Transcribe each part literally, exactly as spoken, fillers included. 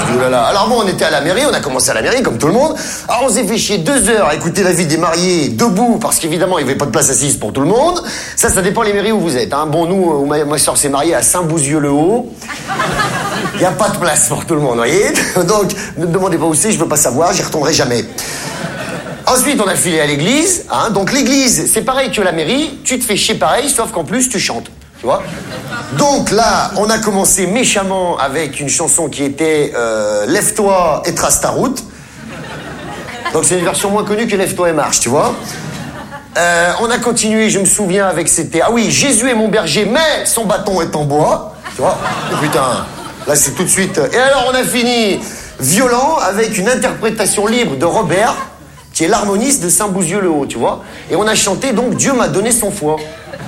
Je dis, oh là là. Alors bon, on était à la mairie, on a commencé à la mairie, comme tout le monde. Alors on s'est fait chier deux heures à écouter la vie des mariés debout, parce qu'évidemment, il n'y avait pas de place assise pour tout le monde. Ça, ça dépend les mairies où vous êtes. Hein. Bon, nous, où ma, ma soeur s'est mariée à Saint-Bouzieux-le-Haut. Il n'y a pas de place pour tout le monde, vous voyez. Donc, ne me demandez pas où c'est, je ne veux pas savoir, j'y retournerai jamais. Ensuite, on a filé à l'église. Hein. Donc l'église, c'est pareil que la mairie, tu te fais chier pareil, sauf qu'en plus, tu chantes. Tu vois. Donc là, on a commencé méchamment avec une chanson qui était euh, Lève-toi et trace ta route. Donc c'est une version moins connue que Lève-toi et marche, tu vois. Euh, on a continué, je me souviens, avec c'était... Ah oui, Jésus est mon berger, mais son bâton est en bois. Tu vois. Oh, putain, là c'est tout de suite... Et alors on a fini violent avec une interprétation libre de Robert, qui est l'harmoniste de Saint-Bouzieux-le-Haut, tu vois. Et on a chanté donc Dieu m'a donné son foie.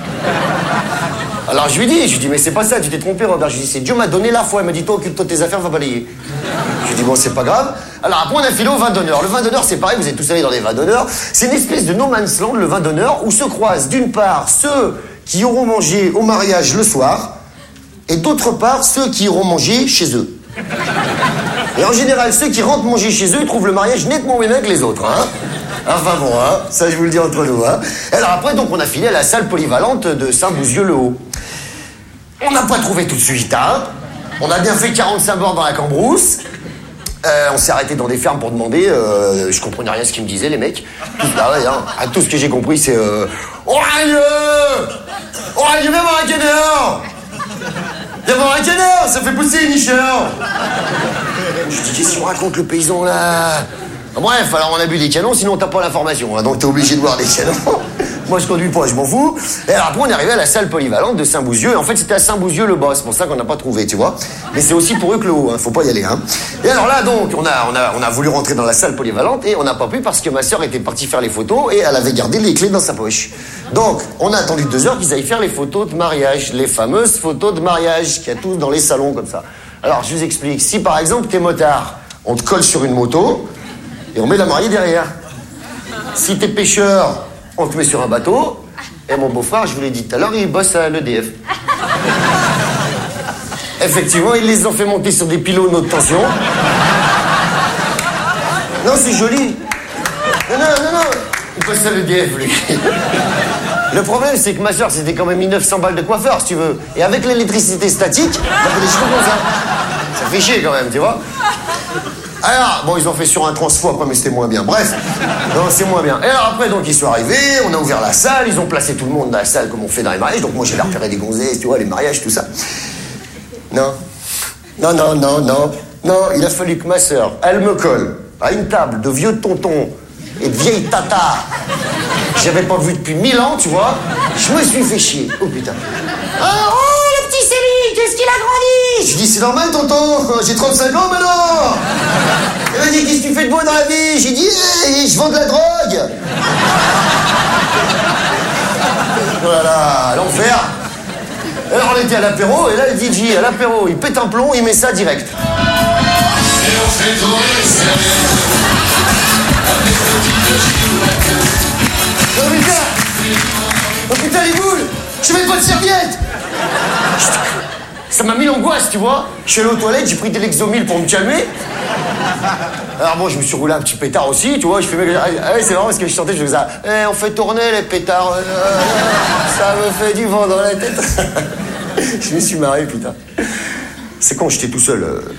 Alors je lui dis, je lui dis, mais c'est pas ça, tu t'es trompé Robert. Je lui dis, c'est Dieu m'a donné la foi. Il m'a dit, toi, occupe-toi de tes affaires, va balayer. Je lui dis, bon, c'est pas grave. Alors après, on a filé au vin d'honneur. Le vin d'honneur, c'est pareil, vous êtes tous allés dans les vins d'honneur. C'est une espèce de no man's land, le vin d'honneur, où se croisent d'une part ceux qui auront mangé au mariage le soir, et d'autre part ceux qui iront manger chez eux. Et en général, ceux qui rentrent manger chez eux, ils trouvent le mariage nettement moins bien que les autres, hein. Enfin bon, hein, ça je vous le dis entre nous, hein. Alors après, donc, on a filé à la salle polyvalente de Saint-Bouzieux-le-Haut. On n'a pas trouvé tout de suite, hein. On a bien fait quarante-cinq bords dans la Cambrousse. Euh, on s'est arrêté dans des fermes pour demander. Euh, je comprenais rien à ce qu'ils me disaient, les mecs. Tout, ah ouais, hein. Ah, tout ce que j'ai compris, c'est... Euh, Orageux Orageux, viens voir un canard Viens voir un canard, ça fait pousser les nicheurs. Je dis, qu'est-ce qu'on raconte, le paysan, là? Bref, alors on a bu des canons, sinon t'as pas l'information, hein, donc t'es obligé de boire des canons. Moi je conduis pas, je m'en fous. Et alors après on est arrivé à la salle polyvalente de Saint-Bouzieux. En fait c'était à Saint-Bouzieux-le-Bas, c'est pour ça qu'on n'a pas trouvé, tu vois. Mais c'est aussi pour eux que le haut, hein, faut pas y aller, hein. Et alors là donc on a, on a, on a voulu rentrer dans la salle polyvalente et on n'a pas pu parce que ma sœur était partie faire les photos et elle avait gardé les clés dans sa poche. Donc on a attendu deux heures qu'ils aillent faire les photos de mariage, les fameuses photos de mariage qu'il y a tous dans les salons comme ça. Alors je vous explique, si par exemple t'es motard, on te colle sur une moto et on met la mariée derrière. Si t'es pêcheur, on te met sur un bateau. Et mon beau-frère, je vous l'ai dit tout à l'heure, il bosse à l'E D F. Effectivement, ils les ont fait monter sur des pylônes haute tension. Non, c'est joli. Non, non, non, non. Il bosse à l'E D F, lui. Le problème, c'est que ma soeur, c'était quand même mille neuf cents balles de coiffeur, si tu veux. Et avec l'électricité statique, on fait des cheveux comme ça. Ça fait chier quand même, tu vois. Alors, bon, ils ont fait sur un transfo après, mais c'était moins bien. Bref, non, c'est moins bien. Et alors après, donc, ils sont arrivés, on a ouvert la salle, ils ont placé tout le monde dans la salle comme on fait dans les mariages. Donc moi, j'ai repéré des gonzesses, tu vois, les mariages, tout ça. Non, non, non, non, non, non, il a fallu que ma sœur, elle me colle à une table de vieux tontons et de vieilles tatas que j'avais pas vu depuis mille ans, tu vois. Je me suis fait chier. Oh putain. Oh, oh le petit Céline, qu'est-ce qu'il a grandi? Je dis, c'est normal, tonton, j'ai trente-cinq ans maintenant. Elle m'a dit, qu'est-ce que tu fais de beau dans la vie? J'ai dit, hey, je vends de la drogue. Voilà, l'enfer. Alors on était à l'apéro, et là le D J, à l'apéro, il pète un plomb, il met ça direct. Et on fait tourner les serviettes. Oh putain! Oh putain les boules! Je mets pas de serviette! Ça m'a mis l'angoisse, tu vois. Je suis allé aux toilettes, j'ai pris des Lexomil pour me calmer. Alors bon, je me suis roulé un petit pétard aussi, tu vois. Je fais, ah, c'est marrant parce que je chantais, je faisais ça. Eh, on fait tourner les pétards. Euh, ça me fait du vent dans la tête. Je me suis marré, putain. C'est con, j'étais tout seul. Euh...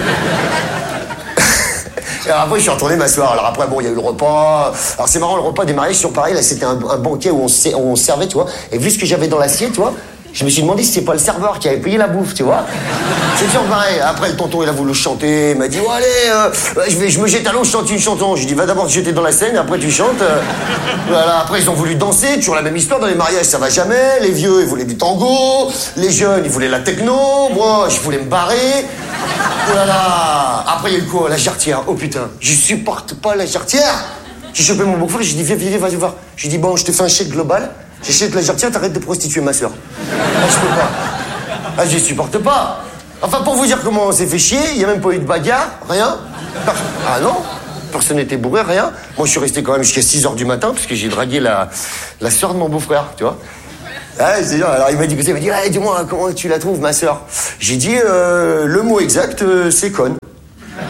Et alors après, je suis retourné m'asseoir. Alors après, bon, il y a eu le repas. Alors c'est marrant, le repas des mariages, sur pareil, là, c'était un, un banquet où on, où on servait, tu vois. Et vu ce que j'avais dans l'assiette, tu vois, je me suis demandé si c'était pas le serveur qui avait payé la bouffe, tu vois. C'est toujours pareil. Après, le tonton, il a voulu chanter. Il m'a dit, oh, allez, euh, je, vais, je me jette à l'eau, je chante une chanson. J'ai dit, va d'abord te jeter dans la Seine, après tu chantes. Euh, voilà. Après, ils ont voulu danser. Toujours la même histoire dans les mariages, ça va jamais. Les vieux, ils voulaient du tango. Les jeunes, ils voulaient la techno. Moi, je voulais me barrer. Oh là là. Après, il y a eu quoi? La jarretière. Oh putain, je supporte pas la jarretière. J'ai chopé mon beau-frère, j'ai dit, viens, viens, vas-y voir. J'ai dit, bon, je te fais un chèque global. J'achète la jarretière, t'arrêtes de prostituer ma soeur. Ah, je peux pas. Ah, je supporte pas. Enfin, pour vous dire comment on s'est fait chier, il n'y a même pas eu de bagarre, rien. Ah non, personne n'était bourré, rien. Moi, je suis resté quand même jusqu'à six heures du matin, parce que j'ai dragué la, la soeur de mon beau-frère, tu vois. Ah, c'est genre, alors il m'a dit, il m'a dit, ah, dis-moi, comment tu la trouves, ma soeur? J'ai dit, euh, le mot exact, euh, c'est conne.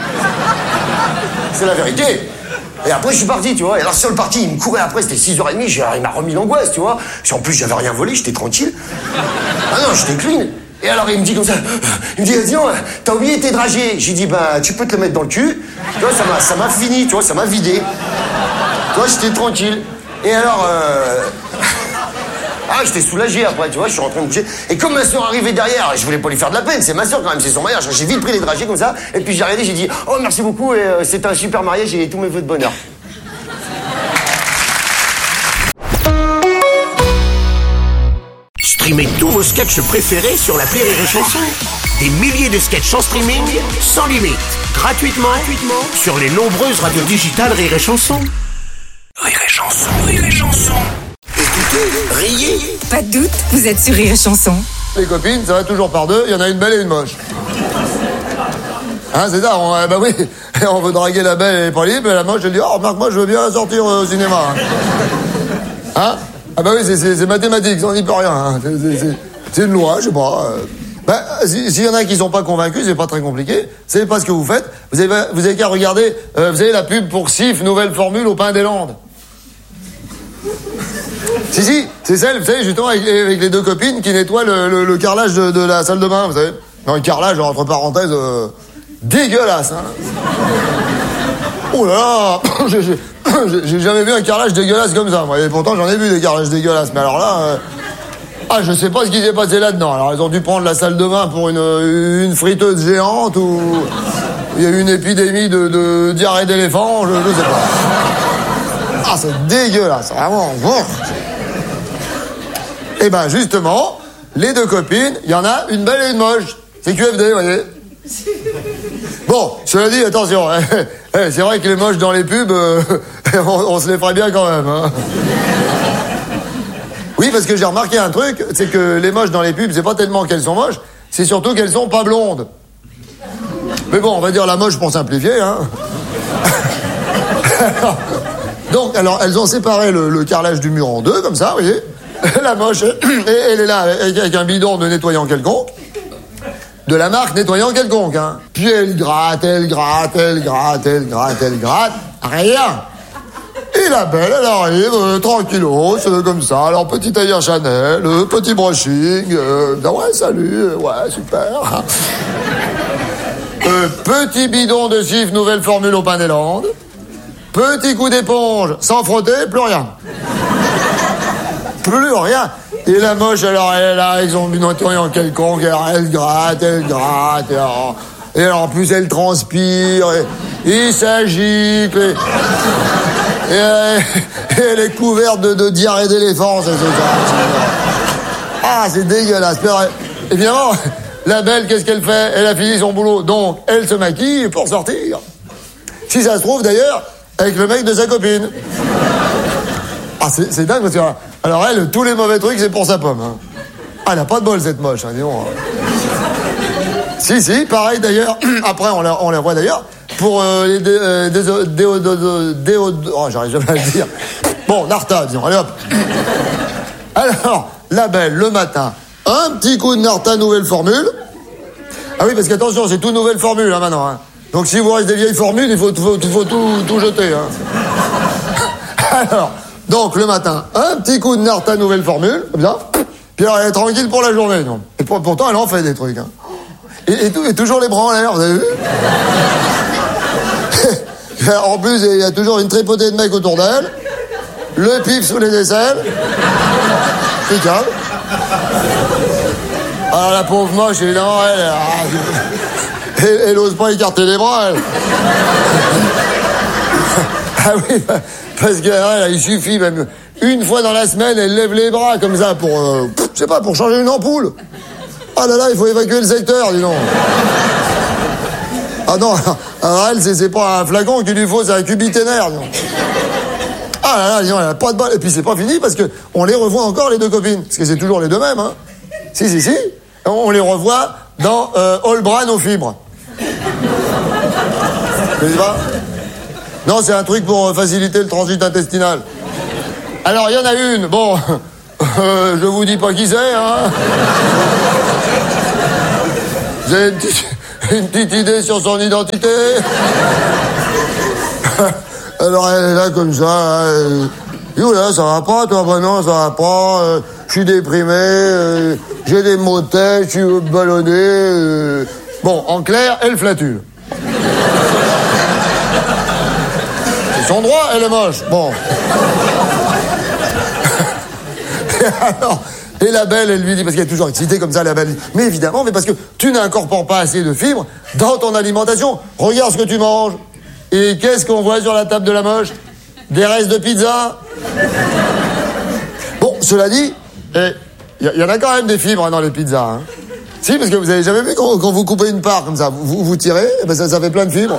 C'est la vérité. Et après, je suis parti, tu vois. Et alors, sur le parti, il me courait après, c'était six heures trente, j'ai- il m'a remis l'angoisse, tu vois. En plus, j'avais rien volé, j'étais tranquille. Ah non, j'étais clean. Et alors, il me dit comme ça, il me dit, dis donc, t'as oublié tes dragées. J'ai dit, bah, tu peux te le mettre dans le cul. Tu vois, ça m'a, ça m'a fini, tu vois, ça m'a vidé. Tu vois, j'étais tranquille. Et alors, euh... ah, j'étais soulagé après, tu vois, je suis rentré me coucher. Et comme ma soeur arrivait derrière, je voulais pas lui faire de la peine, c'est ma soeur quand même, c'est son mariage. J'ai vite pris les dragées comme ça, et puis j'ai regardé, j'ai dit, oh, merci beaucoup, et euh, c'était un super mariage, j'ai tous mes vœux de bonheur. Streamez tous vos sketchs préférés sur l'appli Rire et Chanson. Des milliers de sketchs en streaming, sans limite, gratuitement, gratuitement sur les nombreuses radios digitales Rire et Chanson. Rire et Chanson, Rire et Chanson. Écoutez, riez. Pas de doute, vous êtes sur Rire et Chanson. Les copines, ça va toujours par deux, il y en a une belle et une moche. Hein, c'est ça, on, euh, bah oui, on veut draguer la belle et pas libre, et la moche, elle dit, oh, remarque, moi, je veux bien la sortir euh, au cinéma. Hein, hein ah bah oui, c'est, c'est, c'est mathématique, on n'y peut rien. Hein. C'est, c'est, c'est, c'est une loi, je sais pas. Euh. Bah, s'il si y en a qui sont pas convaincus, c'est pas très compliqué. C'est pas ce que vous faites. Vous avez, vous avez qu'à regarder, euh, vous avez la pub pour Sif, nouvelle formule au pain des Landes. Si, si, c'est celle, vous savez, justement, avec, avec les deux copines qui nettoient le, le, le carrelage de, de la salle de bain, vous savez. Non, le carrelage, entre parenthèses, euh, dégueulasse, hein. Oh là là, j'ai, j'ai, j'ai jamais vu un carrelage dégueulasse comme ça, moi. Et pourtant, j'en ai vu des carrelages dégueulasses, mais alors là... Euh, ah, je sais pas ce qui s'est passé là-dedans. Alors, ils ont dû prendre la salle de bain pour une, une friteuse géante ou... Il y a eu une épidémie de, de diarrhée d'éléphant, je, je sais pas. Ah, c'est dégueulasse, vraiment. Et ben, justement, les deux copines, il y en a une belle et une moche. C'est Q F D, vous voyez. Bon, cela dit, attention, c'est vrai que les moches dans les pubs, euh, on, on se les ferait bien quand même. Hein. Oui, parce que j'ai remarqué un truc, c'est que les moches dans les pubs, c'est pas tellement qu'elles sont moches, c'est surtout qu'elles sont pas blondes. Mais bon, on va dire la moche pour simplifier, hein. Alors, donc, alors, elles ont séparé le, le carrelage du mur en deux, comme ça, vous voyez. La moche, elle est là avec, avec un bidon de nettoyant quelconque. De la marque nettoyant quelconque, hein. Puis elle gratte, elle gratte, elle gratte, elle gratte, elle gratte. Rien. Et la belle, elle arrive, euh, tranquillos, euh, comme ça. Alors, petit tailleur Chanel, euh, petit brushing. Euh, ouais, salut, euh, ouais, super. Euh, petit bidon de Sif, nouvelle formule au pain des Landes. Petit coup d'éponge, sans frotter, plus rien. Plus rien. Et la moche, alors, elle est là, ils ont une nettoyant quelconque, alors, elle gratte, elle gratte, et alors, et alors, en plus, elle transpire, et, et il s'agite, et, et, et elle est couverte de, de diarrhée d'éléphant, ça, c'est ça. Ah, c'est dégueulasse. Évidemment, la belle, qu'est-ce qu'elle fait? Elle a fini son boulot, donc, elle se maquille pour sortir. Si ça se trouve, d'ailleurs, avec le mec de sa copine. Ah, c'est, c'est dingue, parce que... Alors elle, tous les mauvais trucs, c'est pour sa pomme. Hein. Ah, elle n'a pas de bol, cette moche, hein, dis donc. Si, si, pareil d'ailleurs. Après, on la, on la voit d'ailleurs. Pour euh, les dé, euh, déo, déo, déo, déo, oh, j'arrive jamais à le dire. Bon, Narta, disons, allez hop. Alors, la belle, le matin, un petit coup de Narta, nouvelle formule. Ah oui, parce qu'attention, c'est toute nouvelle formule, hein, maintenant. Hein. Donc si vous reste des vieilles formules, il faut, faut, faut tout, tout jeter. Hein. Alors... Donc, le matin, un petit coup de Narta, nouvelle formule, comme ça. Puis alors, elle est tranquille pour la journée, non. Et pour, pourtant, elle en fait des trucs, hein. Et, et, tout, et toujours les bras en l'air, vous avez vu? En plus, il y a toujours une tripotée de mecs autour d'elle. Le pif sous les aisselles. C'est calme. Alors, la pauvre moche, évidemment, elle... Elle, elle, elle ose pas écarter les bras, elle. Ah oui, parce que là, il suffit même une fois dans la semaine, elle lève les bras comme ça pour, euh, je sais pas, pour changer une ampoule. Ah là là, il faut évacuer le secteur, dis donc. Ah non, alors elle, c'est, c'est pas un flacon qu'il lui faut, c'est un cubiténaire, dis donc. Ah là là, dis donc, elle a pas de balle. Et puis c'est pas fini parce que on les revoit encore, les deux copines. Parce que c'est toujours les deux mêmes, hein. Si, si, si. On les revoit dans euh, Olbran aux fibres. Vous connaissez pas? Non, c'est un truc pour faciliter le transit intestinal. Alors, il y en a une, bon, euh, je vous dis pas qui c'est, hein. Vous avez une petite, une petite idée sur son identité? Alors elle est là comme ça, elle... Youla, ça va pas, toi? Bah non, ça va pas, euh, je suis déprimé, euh, j'ai des maux de tête, je suis ballonné... Euh... Bon, en clair, elle flatule. C'est son droit, elle est moche. Bon. Alors, et la belle, elle lui dit, parce qu'elle est toujours excitée comme ça, la belle dit, mais évidemment, mais parce que tu n'incorpores pas assez de fibres dans ton alimentation. Regarde ce que tu manges. Et qu'est-ce qu'on voit sur la table de la moche? Des restes de pizza. Bon, cela dit, il y, y en a quand même des fibres hein, dans les pizzas. Hein. Si, parce que vous avez jamais vu quand, quand vous coupez une part comme ça, vous, vous tirez, et ben ça, ça fait plein de fibres.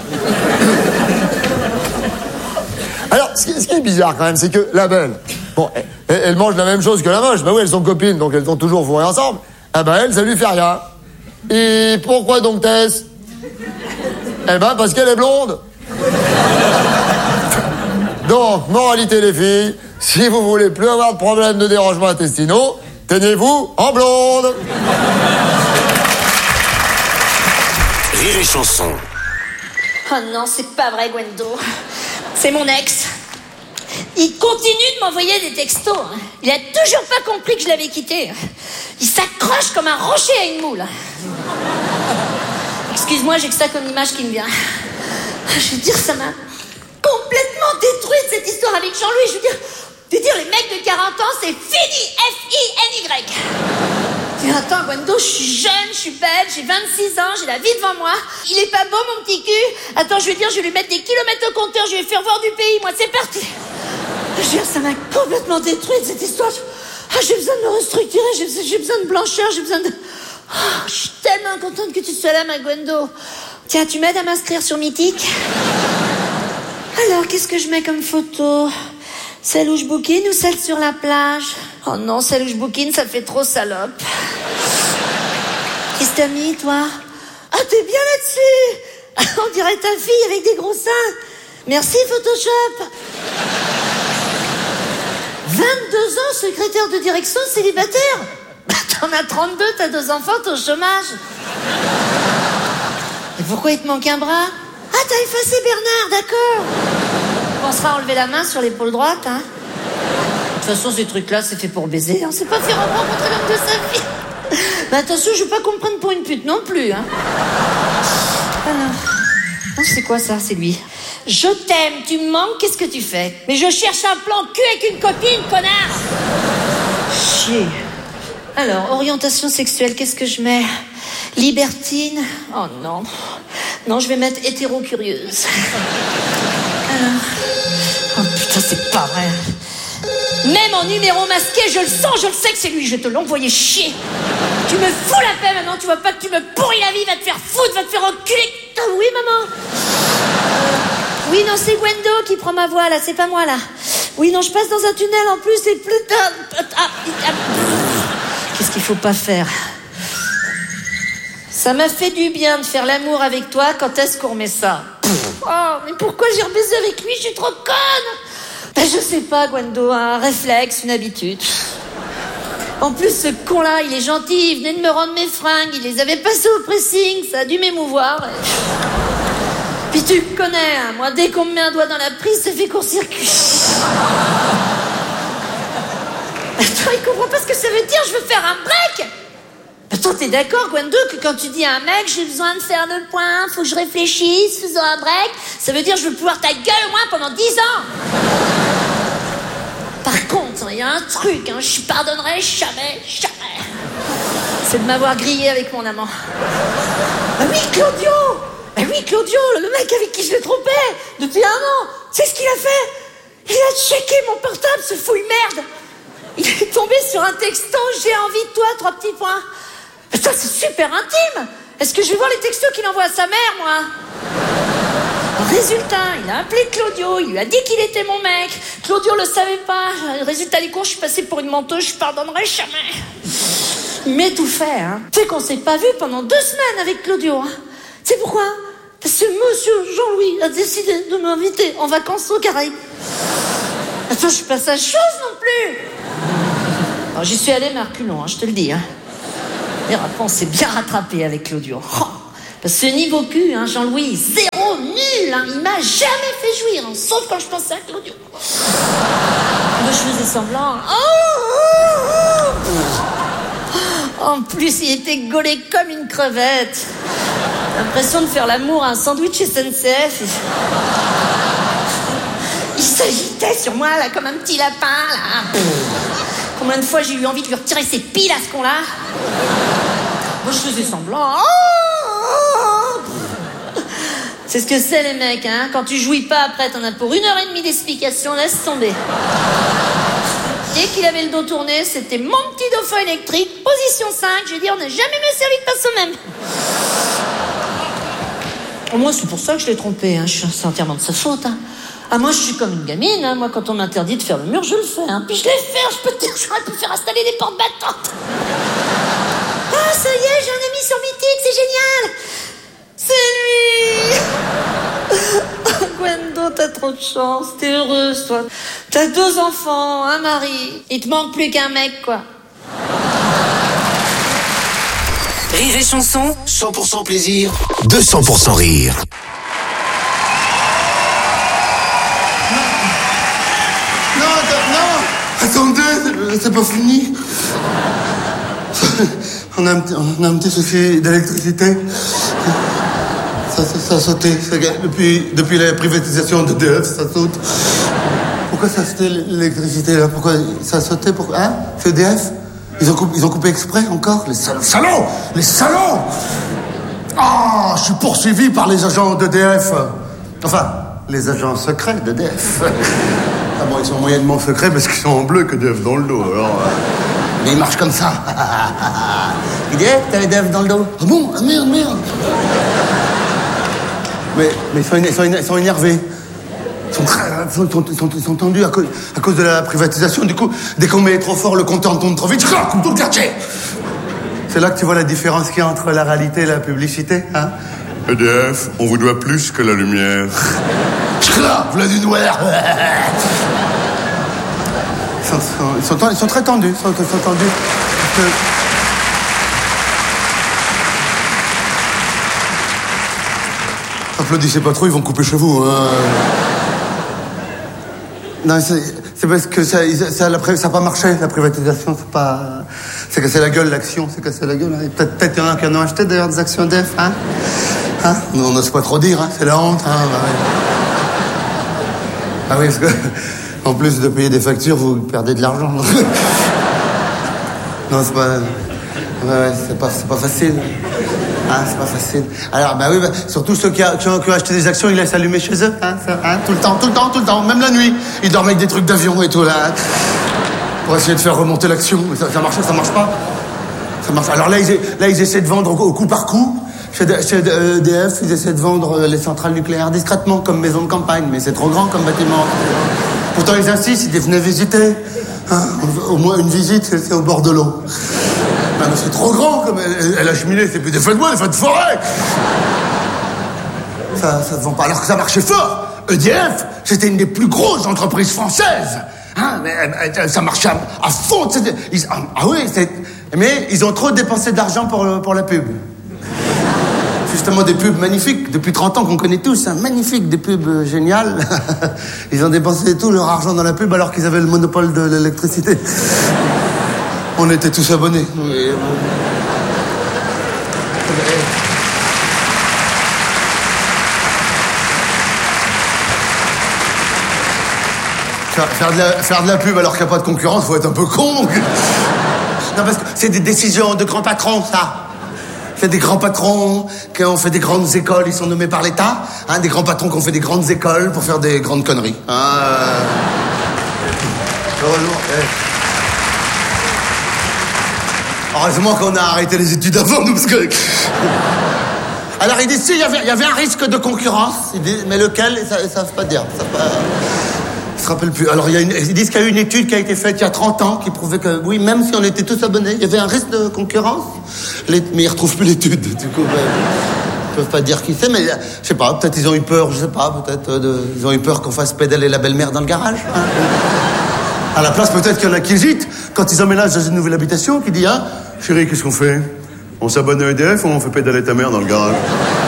Alors, ce qui, ce qui est bizarre quand même, c'est que la belle, bon, elle, elle mange la même chose que la moche. Ben oui, elles sont copines, donc elles ont toujours fourré ensemble. Ah ben elle, ça lui fait rien. Et pourquoi donc Tess? Eh ben parce qu'elle est blonde. Donc, moralité les filles, si vous voulez plus avoir de problème de dérangement intestinaux, tenez-vous en blonde. Rire et chanson. Oh non, c'est pas vrai, Gwendo. C'est mon ex. Il continue de m'envoyer des textos. Il a toujours pas compris que je l'avais quitté. Il s'accroche comme un rocher à une moule. Excuse-moi, j'ai que ça comme image qui me vient. Je veux dire, ça m'a complètement détruite cette histoire avec Jean-Louis. Je veux dire, je veux dire, les mecs de quarante ans, c'est fini. F I N Y. Mais attends, Gwendo, je suis jeune, je suis belle, j'ai vingt-six ans, j'ai la vie devant moi. Il est pas beau, mon petit cul. Attends, je vais dire, je vais lui mettre des kilomètres au compteur, je vais lui faire voir du pays. Moi, c'est parti. Je veux dire, ça m'a complètement détruite cette histoire. Ah, j'ai besoin de me restructurer, j'ai, j'ai besoin de blancheur, j'ai besoin de... Oh, je suis tellement contente que tu sois là, ma Gwendo. Tiens, tu m'aides à m'inscrire sur Mythique? Alors, qu'est-ce que je mets comme photo? Celle où je bouquine ou celle sur la plage? Oh non, celle où je bouquine, ça fait trop salope. Qu'est-ce que t'as mis, toi? Ah, t'es bien là-dessus. On dirait ta fille avec des gros seins. Merci, Photoshop. vingt-deux ans, secrétaire de direction, célibataire. T'en as trente-deux, t'as deux enfants, t'es au chômage. Et pourquoi il te manque un bras? Ah, t'as effacé Bernard, d'accord. On pensera à enlever la main sur l'épaule droite, hein. De toute façon, ces trucs-là, c'est fait pour baiser. On sait pas faire rencontrer l'homme de sa vie. Mais attention, je veux pas qu'on me prenne pour une pute non plus, hein. Alors, oh, c'est quoi ça? C'est lui. Je t'aime, tu me manques, qu'est-ce que tu fais? Mais je cherche un plan cul avec une copine, connard. Chier. Alors, orientation sexuelle, qu'est-ce que je mets? Libertine? Oh non. Non, je vais mettre hétéro-curieuse. Alors... Oh putain, c'est pas vrai. Même en numéro masqué, je le sens, je le sais que c'est lui. Je vais te l'envoyer chier. Tu me fous la paix maintenant, tu vois pas que tu me pourris la vie, va te faire foutre, va te faire enculer. Ah oui, maman. Oui, non, c'est Gwendo qui prend ma voix, là, c'est pas moi, là. Oui, non, je passe dans un tunnel, en plus, c'est plus... Ah, ah, ah. Qu'est-ce qu'il faut pas faire? Ça m'a fait du bien de faire l'amour avec toi, quand est-ce qu'on remet ça? Oh, mais pourquoi j'ai rebaisé avec lui? Je suis trop conne. Ben, je sais pas, Gwendo, un réflexe, une habitude. En plus, ce con-là, il est gentil, il venait de me rendre mes fringues, il les avait passées au pressing, ça a dû m'émouvoir. Et... Puis tu le connais, hein, moi, dès qu'on me met un doigt dans la prise, ça fait court-circuit. Attends, il comprend pas ce que ça veut dire, je veux faire un break. Attends, t'es d'accord, Gwendo, que quand tu dis à un mec, j'ai besoin de faire le point, faut que je réfléchisse, faisant un break, ça veut dire je veux pouvoir ta gueule au moins pendant dix ans. Par contre, il y a un truc, hein, je pardonnerai jamais, jamais. C'est de m'avoir grillé avec mon amant. Bah oui, Claudio. Bah oui, Claudio, le mec avec qui je l'ai trompé depuis un an. C'est ce qu'il a fait. Il a checké mon portable, ce fouille merde. Il est tombé sur un texto, j'ai envie de toi, trois petits points. Ça, c'est super intime. Est-ce que je vais voir les textos qu'il envoie à sa mère, moi? Résultat, il a appelé Claudio, il lui a dit qu'il était mon mec. Claudio le savait pas. Résultat des cours, je suis passée pour une menteuse, je pardonnerai jamais. Il m'est tout fait, hein. Tu sais qu'on s'est pas vu pendant deux semaines avec Claudio, hein. Tu sais pourquoi? Parce que monsieur Jean-Louis a décidé de m'inviter en vacances aux Caraïbes. Attends, je suis pas sa chose non plus. Alors, j'y suis allée, mais à reculons, hein, je te le dis, hein. Et après, on s'est bien rattrapé avec Claudio. Oh, Parce que niveau cul, hein, Jean-Louis, zéro, nul, hein, il m'a jamais fait jouir, hein, sauf quand je pensais à Claudio. Moi, je faisais semblant. Oh, oh, oh. En plus, il était gaulé comme une crevette. L'impression de faire l'amour à un sandwich S N C F. Il s'agitait sur moi, là, comme un petit lapin, là. Combien de fois j'ai eu envie de lui retirer ses piles à ce con-là. Moi, je faisais semblant. Oh, c'est ce que c'est, les mecs, hein. Quand tu jouis pas, après, t'en as pour une heure et demie d'explication, laisse tomber. Dès qu'il avait le dos tourné, c'était mon petit dauphin électrique, position cinq. J'ai dit, on n'a jamais mieux servi de passe au même. Au moins, c'est pour ça que je l'ai trompé, hein. C'est entièrement de sa faute, hein. Ah, moi, je suis comme une gamine, hein. Moi, quand on m'interdit de faire le mur, je le fais, hein. Puis je l'ai fait, je peux te dire, j'aurais pu faire installer des portes battantes. Ah, ça y est, j'ai un ami sur Mythique, c'est génial. C'est lui. Gwendo, t'as trop de chance, t'es heureuse, toi. T'as deux enfants, un mari. Il te manque plus qu'un mec, quoi. Rire et chanson, cent pour cent plaisir, deux cents pour cent rire. Attendez, c'est pas fini. On a un, on a un petit souci d'électricité. Ça, ça, ça a sauté. Depuis, depuis la privatisation d'E D F, ça saute. Pourquoi ça a sauté l'électricité là? Pourquoi ça a sauté? Pourquoi? Hein? C'est E D F? Ils ont, coupé, ils ont coupé exprès encore? Les salauds, salauds Les salauds. Ah, oh, je suis poursuivi par les agents d'E D F. Enfin, les agents secrets d'E D F. Ah bon, ils sont moyennement secrets parce qu'ils sont en bleu que D F dans le dos, alors... Euh... Mais ils marchent comme ça. Il dit, t'as les D F dans le dos. Ah bon? Ah merde, merde. Mais, mais ils, sont, ils, sont, ils sont énervés. Ils sont, très, ils sont, ils sont, ils sont tendus à cause, à cause de la privatisation. Du coup, dès qu'on met trop fort, le compteur tourne trop vite, comme tout le quartier. C'est là que tu vois la différence qu'il y a entre la réalité et la publicité, hein? E D F, on vous doit plus que la lumière. Là, voilà du noir. Ils sont, ils sont, ils sont très tendus. Ils sont, ils sont tendus. Que... Applaudissez pas trop, ils vont couper chez vous. Hein. Non, c'est parce que ça n'a ça, ça pas marché, la privatisation. C'est pas... C'est cassé la gueule, l'action. C'est cassé la gueule. Hein. Peut-être peut-être qu'il y en a qui en ont acheté d'ailleurs des actions E D F. Hein, hein, on n'ose pas trop dire. Hein. C'est la honte. Hein. Bah, ouais. Ah oui, parce que, en plus de payer des factures, vous perdez de l'argent. Non, c'est pas... Ouais, ouais, c'est pas, c'est pas facile. Hein, c'est pas facile. Alors, bah oui, bah, surtout ceux qui, a, qui, ont, qui ont acheté des actions, ils laissent allumer chez eux. Hein, ça, hein, tout le temps, tout le temps, tout le temps. Même la nuit. Ils dorment avec des trucs d'avion et tout, là. Hein, pour essayer de faire remonter l'action. Mais ça, ça marche, ça marche pas. Ça marche. Alors là, ils, là, ils essaient de vendre au, au coup par coup. Chez E D F, ils essaient de vendre les centrales nucléaires discrètement, comme maison de campagne, mais c'est trop grand comme bâtiment. Pourtant, ils insistent, ils venaient visiter. Hein, au moins une visite, c'est au bord de l'eau. Ah, mais c'est trop grand, comme elle, elle a cheminé, c'est plus des feux de bois, des feux de forêt. Ça, ça se vend pas, alors que ça marchait fort. E D F, c'était une des plus grosses entreprises françaises. Hein, mais ça marchait à, à fond. Ils, ah, ah oui, c'est, mais ils ont trop dépensé d'argent pour, pour la pub. Justement des pubs magnifiques, depuis trente ans qu'on connaît tous, hein, magnifiques, des pubs géniales. Ils ont dépensé tout leur argent dans la pub alors qu'ils avaient le monopole de l'électricité. On était tous abonnés. Oui. Faire, faire, de la, faire de la pub alors qu'il n'y a pas de concurrence, faut être un peu con. Non, parce que c'est des décisions de grands patrons, ça. C'est des grands patrons qui ont fait des grandes écoles, ils sont nommés par l'État. Hein, des grands patrons qui ont fait des grandes écoles pour faire des grandes conneries. Hein, euh... Heureusement, eh. Heureusement qu'on a arrêté les études avant, nous, parce que... Alors, ils disent, si, il y avait, il y avait un risque de concurrence, ils disent, mais lequel, ils ne savent pas dire. Ils savent pas... Ils se rappellent plus. Alors, il y a une, ils disent qu'il y a eu une étude qui a été faite il y a trente ans qui prouvait que, oui, même si on était tous abonnés, il y avait un risque de concurrence. Les, mais ils ne retrouvent plus l'étude. Du coup, ben, ils ne peuvent pas dire qui c'est, mais je sais pas, peut-être ils ont eu peur, je sais pas, peut-être de, ils ont eu peur qu'on fasse pédaler la belle-mère dans le garage. Hein. À la place, peut-être qu'il y en a qui hésitent quand ils emménagent dans une nouvelle habitation, qui dit, hein, chérie, qu'est-ce qu'on fait? On s'abonne à E D F ou on fait pédaler ta mère dans le garage?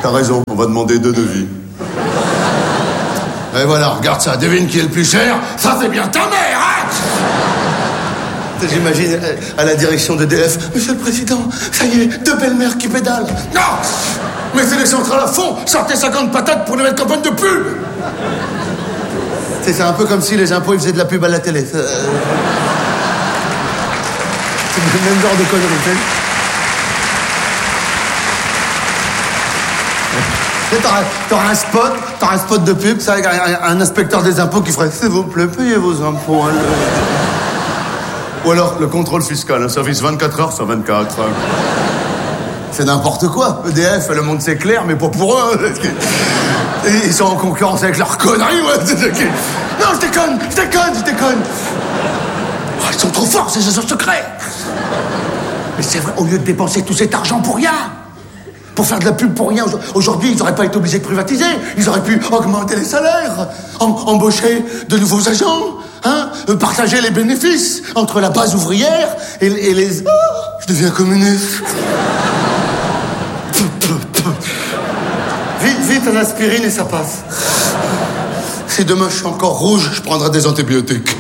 T'as raison, on va demander deux devis. Et voilà, regarde ça, devine qui est le plus cher. Ça, c'est bien ta mère, hein? J'imagine à la direction de D F. Monsieur le Président, ça y est, deux belles-mères qui pédalent. Non! Mettez les centrales à fond, sortez cinquante patates pour nous mettre campagne de pub. C'est un peu comme si les impôts ils faisaient de la pub à la télé. C'est, euh... c'est le même genre de conneries, tu sais. T'auras, t'auras un spot, t'auras un spot de pub, ça, avec un, un inspecteur des impôts qui ferait « S'il vous plaît, payez vos impôts. Hein, le... » Ou alors le contrôle fiscal, un service vingt-quatre heures sur vingt-quatre. C'est n'importe quoi. E D F, le monde c'est clair, mais pas pour eux. Ils sont en concurrence avec leurs conneries, ouais. Non, je déconne, je déconne, je déconne. Oh, ils sont trop forts, ces agents secrets. Mais c'est vrai, au lieu de dépenser tout cet argent pour rien, pour faire de la pub pour rien, aujourd'hui, ils n'auraient pas été obligés de privatiser. Ils auraient pu augmenter les salaires, em- embaucher de nouveaux agents, hein, partager les bénéfices entre la base ouvrière et, et les... Oh, je deviens communiste. Vite, vite, un aspirine et ça passe. Si demain je suis encore rouge, je prendrai des antibiotiques.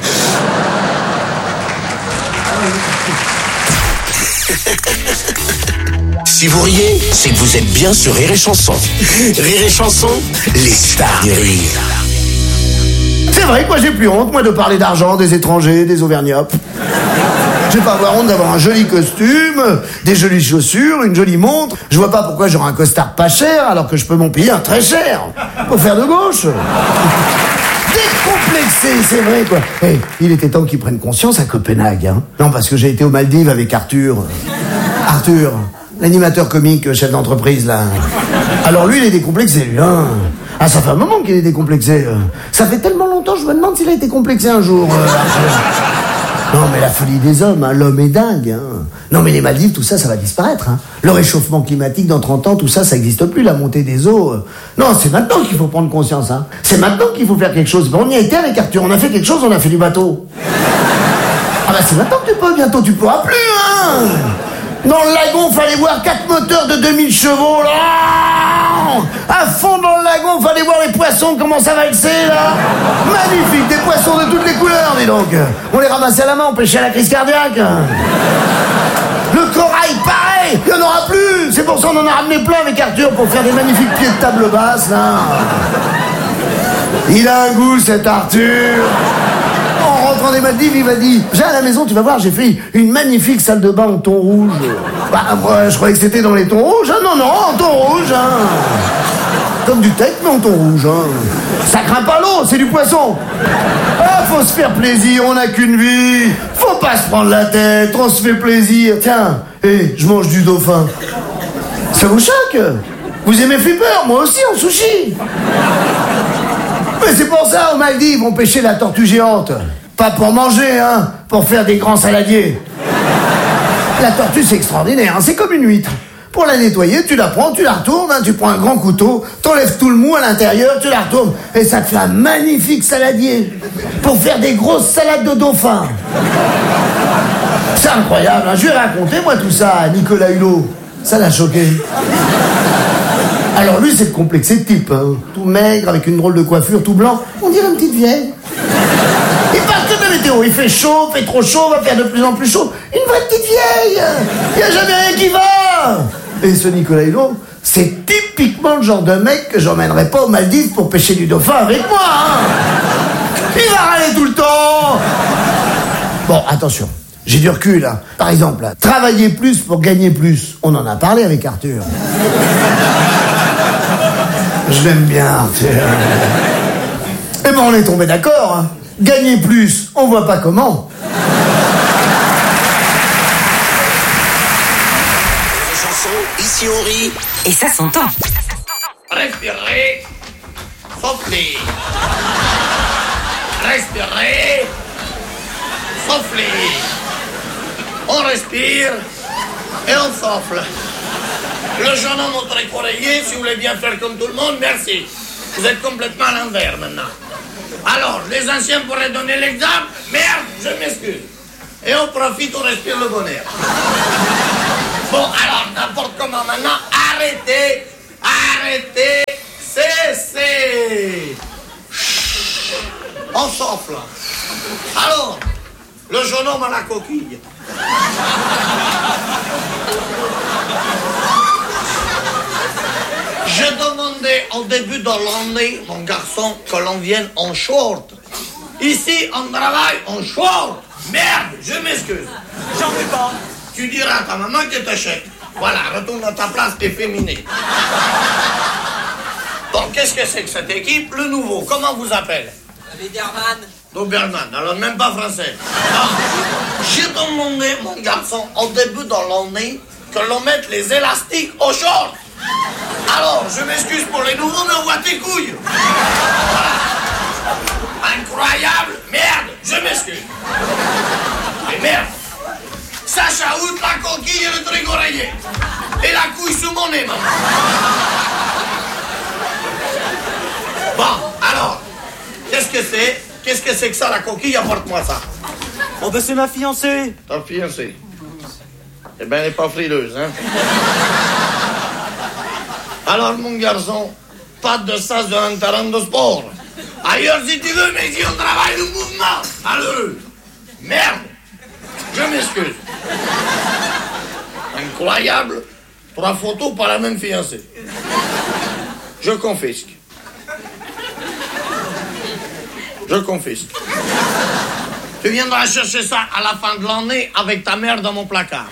Si vous riez, c'est que vous êtes bien sur Rire et Chanson. Rire et Chanson, les stars du rire. C'est vrai que moi j'ai plus honte, moi, de parler d'argent, des étrangers, des auvergnats. Je vais pas avoir honte d'avoir un joli costume, des jolies chaussures, une jolie montre. Je vois pas pourquoi j'aurais un costard pas cher alors que je peux m'en payer un très cher. Pour faire de gauche. Décomplexé, c'est vrai, quoi. Hey, il était temps qu'ils prennent conscience à Copenhague, hein. Non, parce que j'ai été aux Maldives avec Arthur. Arthur, l'animateur comique, chef d'entreprise, là. Alors lui, il est décomplexé, lui, hein. Ah, ça fait un moment qu'il est décomplexé. Ça fait tellement longtemps, je me demande s'il a été complexé un jour, euh, Arthur. Non, mais la folie des hommes, hein, l'homme est dingue. Hein. Non, mais les Maldives, tout ça, ça va disparaître. Hein. Le réchauffement climatique, dans trente ans, tout ça, ça n'existe plus, la montée des eaux. Euh. Non, c'est maintenant qu'il faut prendre conscience. Hein. C'est maintenant qu'il faut faire quelque chose. Ben, on y a été avec Arthur, on a fait quelque chose, on a fait du bateau. Ah bah c'est maintenant que tu peux, bientôt tu pourras plus, hein. Dans le lagon, fallait voir quatre moteurs de deux mille chevaux, là. À fond dans le lagon, fallait voir les poissons, comment ça valsait, là. Magnifique, des poissons de toutes les couleurs, dis donc. On les ramassait à la main, on pêchait à la crise cardiaque. Le corail, pareil, il n'y en aura plus. C'est pour ça qu'on en a ramené plein avec Arthur pour faire des magnifiques pieds de table basse, là. Il a un goût, cet Arthur. En rentrant des Maldives, il m'a dit « Viens à la maison, tu vas voir, j'ai fait une magnifique salle de bain en thon rouge. » Bah, moi, je croyais que c'était dans les tons rouges. Hein. Non, non, en thon rouge. Hein. Comme du teck, mais en thon rouge. Hein. Ça craint pas l'eau, c'est du poisson. Ah, faut se faire plaisir, on n'a qu'une vie. Faut pas se prendre la tête, on se fait plaisir. Tiens, hé, je mange du dauphin. Ça vous choque? Vous aimez flipper? Moi aussi, en sushi. Mais c'est pour ça, aux Maldives, on pêchait la tortue géante. Pas pour manger, hein, pour faire des grands saladiers. La tortue, c'est extraordinaire, hein, c'est comme une huître. Pour la nettoyer, tu la prends, tu la retournes, hein, tu prends un grand couteau, t'enlèves tout le mou à l'intérieur, tu la retournes, et ça te fait un magnifique saladier. Pour faire des grosses salades de dauphin. C'est incroyable, hein, je vais raconter, moi, tout ça à Nicolas Hulot. Ça l'a choqué. Alors lui, c'est le complexé de type, hein. Tout maigre, avec une drôle de coiffure, tout blanc. On dirait une petite vieille. Il parle que de météo, il fait chaud, fait trop chaud, va faire de plus en plus chaud. Une vraie petite vieille. Il n'y a jamais rien qui va. Et ce Nicolas Hulot, c'est typiquement le genre de mec que j'emmènerais pas aux Maldives pour pêcher du dauphin avec moi, hein. Il va râler tout le temps. Bon, attention. J'ai du recul, hein. Par exemple, là, travailler plus pour gagner plus. On en a parlé avec Arthur. Je l'aime bien, Arthur. Eh ben, on est tombé d'accord, hein. Gagner plus, on voit pas comment. Ici on rit. Et ça s'entend. Respirez. Soufflez. Respirez. Soufflez. On respire et on souffle. Le jeune homme au tricoreiller, si vous voulez bien faire comme tout le monde, merci. Vous êtes complètement à l'envers maintenant. Alors, les anciens pourraient donner l'exemple. Merde, je m'excuse. Et on profite, on respire le bonheur. Bon, alors, n'importe comment maintenant, arrêtez Arrêtez, cessez. Chut. On s'enfle. Alors, le jeune homme à la coquille. Je demandais au début de l'année, mon garçon, que l'on vienne en short. Ici, on travaille en short. Merde, je m'excuse. J'en veux pas. Tu diras à ta maman qu'elle t'achète. Voilà, retourne à ta place efféminée. Bon, qu'est-ce que c'est que cette équipe? Le nouveau, comment vous appelle? Doberman. Doberman, alors même pas français. Non. J'ai demandé, mon garçon, au début de l'année, que l'on mette les élastiques aux shorts. Alors, je m'excuse pour les nouveaux, mais on voit tes couilles. Voilà. Incroyable. Merde, je m'excuse. Mais merde. Sacha out la coquille et le truc oreiller. Et la couille sous mon nez, maman. Bon, alors, qu'est-ce que c'est? Qu'est-ce que c'est que ça, la coquille? Apporte-moi ça. Oh ben c'est ma fiancée. Ta fiancée? Eh ben, elle n'est pas frileuse, hein? Alors, mon garçon, pas de sas d'un terrain de sport. Ailleurs, si tu veux, mais ici, on travaille le mouvement. Malheureux. Merde. Je m'excuse. Incroyable. Trois photos, pas la même fiancée. Je confisque. Je confisque. Tu viendras chercher ça à la fin de l'année avec ta mère dans mon placard.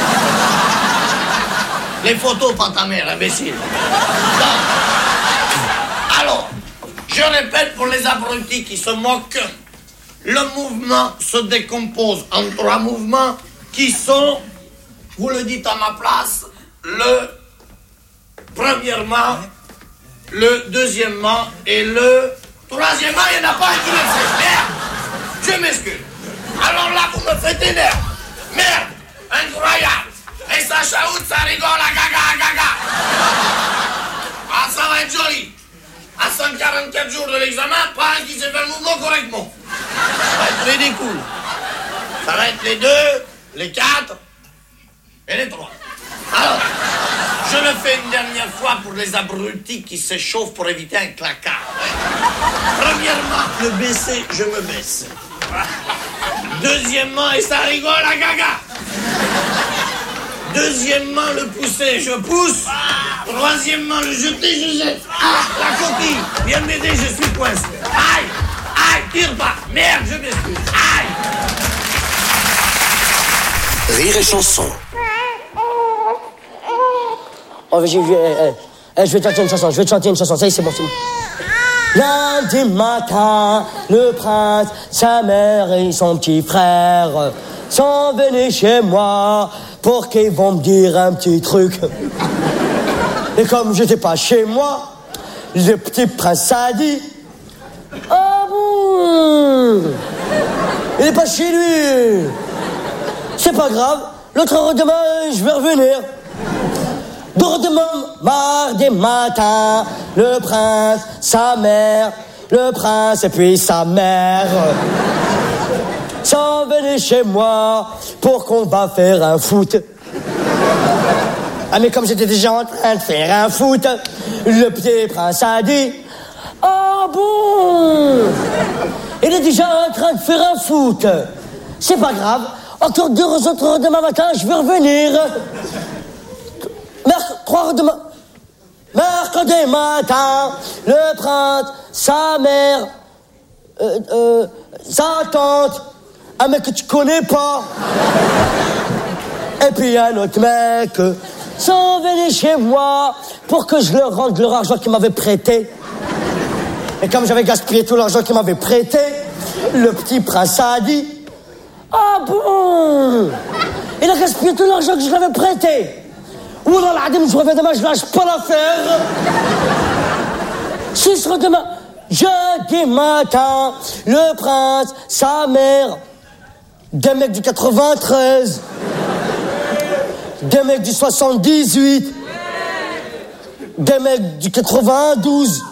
Les photos, pas ta mère, imbécile. Non. Alors, je répète pour les abrutis qui se moquent, le mouvement se décompose en trois mouvements qui sont, vous le dites à ma place, le premièrement, le deuxièmement et le troisièmement, il n'y en a pas un qui le fait. Merde! Je m'excuse. Alors là, vous me faites énerve. Merde! Incroyable! Et ça chaoute, ça rigole, à gaga, à gaga. Ah, ça va être joli. À cent quarante-quatre jours de l'examen, pas un qui sait faire le mouvement correctement. Ça va être ridicule. Ça va être les deux, les quatre et les trois. Alors, je le fais une dernière fois pour les abrutis qui s'échauffent pour éviter un claquard. Premièrement, le baisser, je me baisse. Deuxièmement, et ça rigole, à gaga. Deuxièmement, le pousser, je pousse. Troisièmement, le jeter, je jette. Ah, la coquille, viens m'aider, je suis coincé. Aïe, aïe, tire pas. Merde, je m'excuse. Aïe. Rire et chanson. Oh, je, je, euh, euh, je vais te chanter une chanson, je vais te chanter une chanson, ça y est, c'est bon, c'est bon. Lundi matin, le prince, sa mère et son petit frère sont venus chez moi pour qu'ils vont me dire un petit truc. Et comme j'étais pas chez moi, le petit prince a dit: ah bon, il est pas chez lui. C'est pas grave, l'autre heure demain, je vais revenir. Demain, mardi matin, le prince, sa mère, le prince et puis sa mère sont venus chez moi pour qu'on va faire un foot. Ah mais comme j'étais déjà en train de faire un foot, le petit prince a dit: ah bon, il est déjà en train de faire un foot. C'est pas grave, encore deux autres heures demain matin, je vais revenir. Merc- trois heures demain. Mercredi matin, le prince, sa mère, euh, euh, sa tante, un mec que tu connais pas, et puis un autre mec, sont venus chez moi pour que je leur rende leur argent qu'ils m'avaient prêté. Et comme j'avais gaspillé tout l'argent qu'ils m'avaient prêté, le petit prince a dit: ah bon, il a gaspillé tout l'argent que je lui avais prêté. Oula, l'adem, je reviens demain, je lâche pas l'affaire. Si sera demain, jeudi matin, le prince, sa mère, des mecs du quatre-vingt-treize, des mecs du soixante-dix-huit, des mecs du quatre-vingt-douze.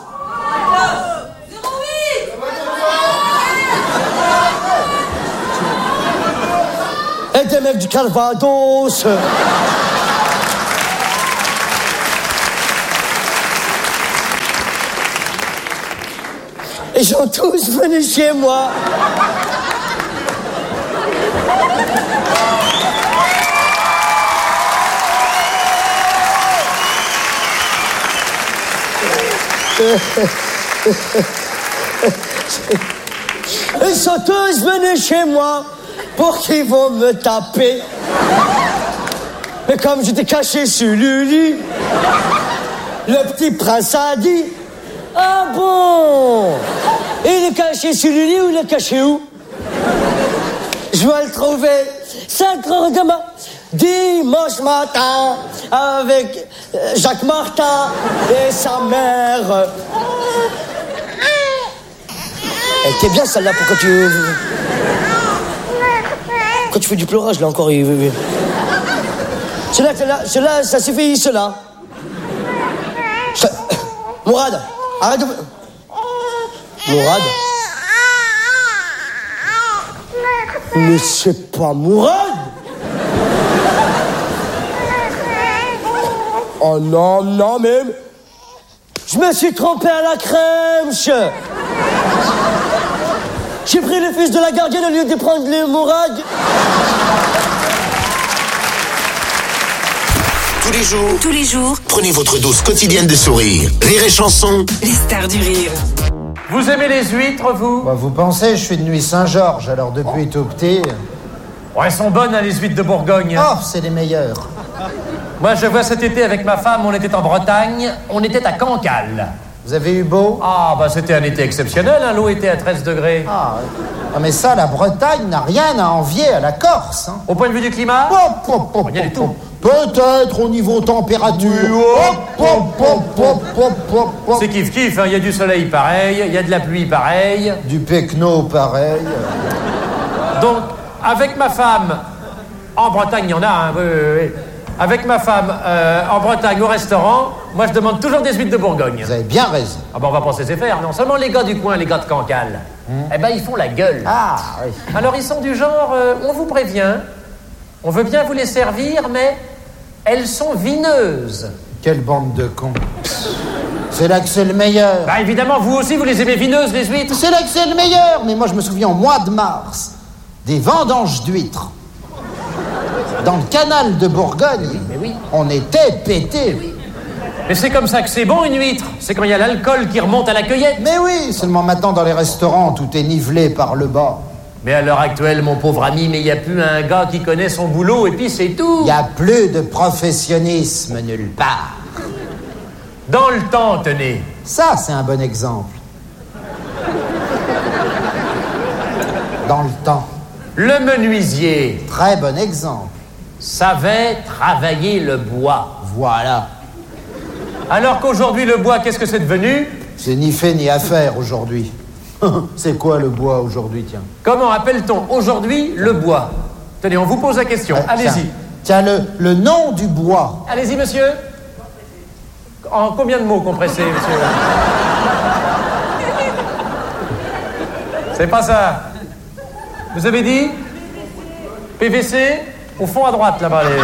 Et des mecs du Calvados. Ils sont tous venus chez moi. Ils sont tous venus chez moi pour qu'ils vont me taper. Mais comme j'étais caché sur le lit, le petit prince a dit: ah bon? Il est caché sur le lit ou il est caché où? Je vais le trouver cinq heures demain, dimanche matin, avec Jacques Martin et sa mère. Elle était bien celle-là, pourquoi tu... Pourquoi tu fais du pleurage là encore? Celle-là, celle-là, celle-là, ça suffit, cela. Mourad, arrête de... Mourad? Mais c'est pas Mourad! Oh non, non, mais... Je me suis trompé à la crème, che. J'ai pris le fils de la gardienne au lieu de prendre le Mourad. Tous les jours, Tous les jours, prenez votre dose quotidienne de sourire. Rire et chanson. les stars du rire. Vous aimez les huîtres, vous? Bah, vous pensez, je suis de Nuit Saint-Georges, alors depuis tout petit... Oh, elles sont bonnes, hein, les huîtres de Bourgogne. Oh, c'est les meilleures. Moi, je vois cet été avec ma femme, on était en Bretagne, on était à Cancale. Vous avez eu beau? Ah, bah c'était un été exceptionnel, hein, l'eau était à treize degrés. Ah, ah, mais ça, la Bretagne n'a rien à envier à la Corse. Hein. Au point de vue du climat? Hop, hop, hop, Rien du tout. Peut-être au niveau température. Hop, hop, hop, hop, hop, hop, hop. C'est kiff-kiff, il hein. y a du soleil pareil, il y a de la pluie pareil. Du pecno pareil. Donc, avec ma femme, en Bretagne, il y en a, hein, oui, oui, oui. Avec ma femme, euh, en Bretagne, au restaurant, moi je demande toujours des huîtres de Bourgogne. Vous avez bien raison. Ah ben on va pas se laisser faire, non seulement les gars du coin, les gars de Cancale, hmm. eh ben ils font la gueule. Ah, oui. Alors ils sont du genre, euh, on vous prévient, on veut bien vous les servir, mais elles sont vineuses. Quelle bande de cons. C'est là que c'est le meilleur. Bah évidemment, vous aussi vous les aimez vineuses, les huîtres. C'est là que c'est le meilleur. Mais moi je me souviens au mois de mars, des vendanges d'huîtres. Dans le canal de Bourgogne, mais oui. On était pétés. Mais, oui. mais c'est comme ça que c'est bon, une huître. C'est quand il y a l'alcool qui remonte à la cueillette. Mais oui, seulement maintenant dans les restaurants, tout est nivelé par le bas. Mais à l'heure actuelle, mon pauvre ami, mais il n'y a plus un gars qui connaît son boulot et puis c'est tout. Il n'y a plus de professionnisme nulle part. Dans le temps, tenez. Ça, c'est un bon exemple. Dans le temps. Le menuisier. Très bon exemple. Savait travailler le bois. Voilà. Alors qu'aujourd'hui, le bois, qu'est-ce que c'est devenu? C'est ni fait ni à faire aujourd'hui. C'est quoi le bois aujourd'hui, tiens? Comment appelle-t-on aujourd'hui le bois? Tenez, on vous pose la question. Euh, Allez-y. Tiens, tiens le, le nom du bois. Allez-y, monsieur. En combien de mots compressés, monsieur? C'est pas ça. Vous avez dit P V C? Au fond à droite, là-bas. Les...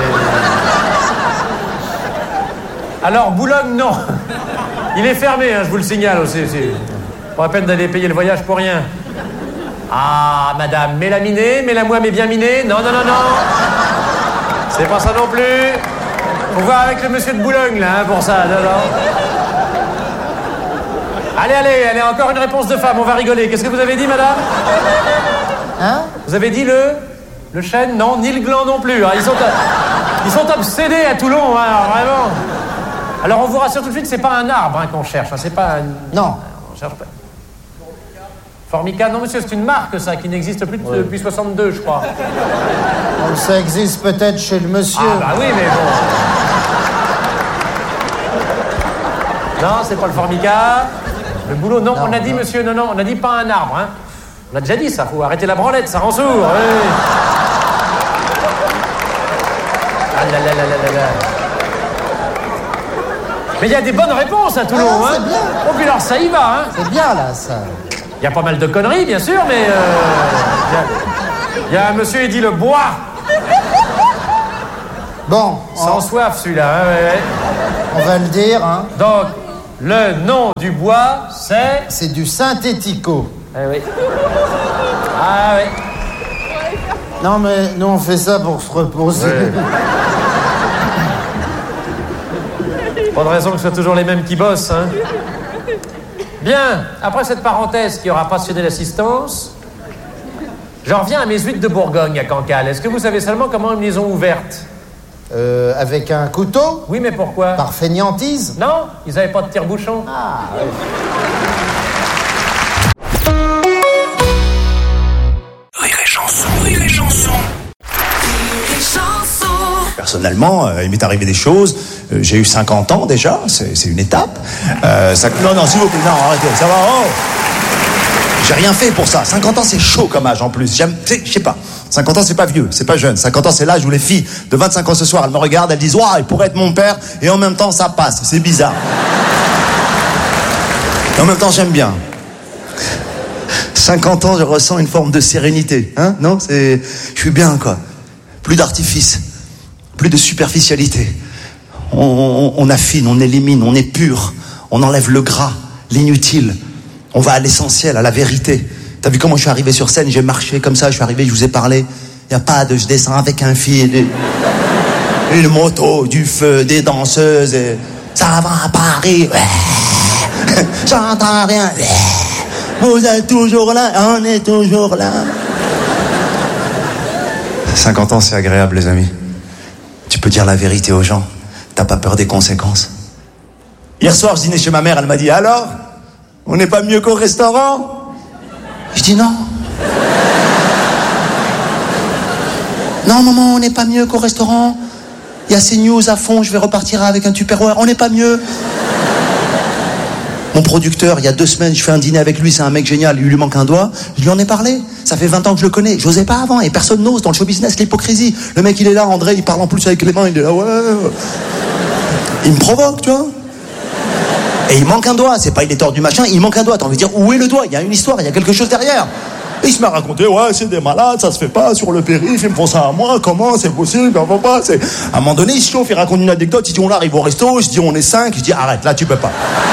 Alors, Boulogne, non. Il est fermé, hein, je vous le signale aussi. aussi. Pas la peine d'aller payer le voyage pour rien. Ah, madame, mélaminée, mélamois mais bien miné. Non, non, non, non. C'est pas ça non plus. On va avec le monsieur de Boulogne, là, hein, pour ça. Non, non. Allez, allez, allez, encore une réponse de femme, on va rigoler. Qu'est-ce que vous avez dit, madame? Hein? Vous avez dit le... Le chêne? Non, ni le gland non plus. Hein. Ils, sont, ils sont obsédés à Toulon, hein, alors, vraiment. Alors, on vous rassure tout de suite, c'est pas un arbre hein, qu'on cherche. Hein, c'est pas un... Non. On cherche pas... Formica, non, monsieur, c'est une marque, ça, qui n'existe plus ouais. depuis soixante-deux, je crois. Donc, ça existe peut-être chez le monsieur. Ah, bah oui, mais bon... Non, c'est pas le Formica. Le boulot, non, non on a dit, non. monsieur, non, non, on a dit pas un arbre, hein. On a déjà dit ça, faut arrêter la branlette, ça rend sourd. Oui. Ah là là là là là. Mais il y a des bonnes réponses à Toulon, ah, hein. C'est bien. Oh, puis alors ça y va, hein. C'est bien, là, ça. Il y a pas mal de conneries, bien sûr, mais... Il euh, y, y a un monsieur, il dit le bois. Bon. Sans on... soif, celui-là, hein, ouais, ouais. On va le dire, hein. Donc, Le nom du bois, c'est... C'est du synthético. Eh oui. Ah oui. Non, mais nous, on fait ça pour se reposer. Ouais. Pas de raison que ce soit toujours les mêmes qui bossent, hein. Bien, après cette parenthèse qui aura passionné l'assistance, j'en reviens à mes huîtres de Bourgogne à Cancale. Est-ce que vous savez seulement comment ils les ont ouvertes? Euh, avec un couteau? Oui, mais pourquoi? Par fainéantise? Non, ils avaient pas de tire-bouchon. Ah, oui. Rire et chanson, rire et chanson. Personnellement, euh, il m'est arrivé des choses. Euh, j'ai eu cinquante ans déjà, c'est, c'est une étape. Euh, ça... Non, non, s'il vous plaît, non, arrêtez, ça va. Oh. J'ai rien fait pour ça. cinquante ans, c'est chaud comme âge en plus. J'aime, je sais pas. cinquante ans, c'est pas vieux, c'est pas jeune. cinquante ans, c'est l'âge où les filles de vingt-cinq ans ce soir, elles me regardent, elles disent « Waouh, il pourrait être mon père », et en même temps, ça passe. C'est bizarre. Et en même temps, j'aime bien. cinquante ans, je ressens une forme de sérénité. Hein, non, c'est... Je suis bien, quoi. Plus d'artifice. Plus de superficialité. On, on, on affine, on élimine, on est pur. On enlève le gras, l'inutile. On va à l'essentiel, à la vérité. T'as vu comment je suis arrivé sur scène? J'ai marché comme ça, je suis arrivé, je vous ai parlé. Y a pas de je descends avec un fil, et, une moto, du feu, des danseuses. Et, ça va à Paris. Ouais. J'entends rien. Ouais. Vous êtes toujours là, on est toujours là. cinquante ans, c'est agréable, les amis. Tu peux dire la vérité aux gens. T'as pas peur des conséquences. Hier soir, je dînais chez ma mère. Elle m'a dit, alors, on n'est pas mieux qu'au restaurant? Je dis non. Non, maman, on n'est pas mieux qu'au restaurant. Il y a ces news à fond. Je vais repartir avec un Tupperware. On n'est pas mieux. Mon producteur, il y a deux semaines, je fais un dîner avec lui, c'est un mec génial, il lui manque un doigt, je lui en ai parlé. Ça fait vingt ans que je le connais, j'osais pas avant, et personne n'ose dans le show business, l'hypocrisie. Le mec, il est là, André, il parle en plus avec les mains, il est là, ouais. Il me provoque, tu vois. Et il manque un doigt, c'est pas il est tordu machin, il manque un doigt. T'as envie de dire, où est le doigt? Il y a une histoire, il y a quelque chose derrière. Et il se m'a raconté, ouais, c'est des malades, ça se fait pas sur le périph', ils me font ça à moi, comment, c'est possible, on peut pas, c'est... À un moment donné, il se chauffe, il raconte une anecdote, il dit, on arrive au resto, je dis, on est cinq, je dis, arrête, là, tu peux pas.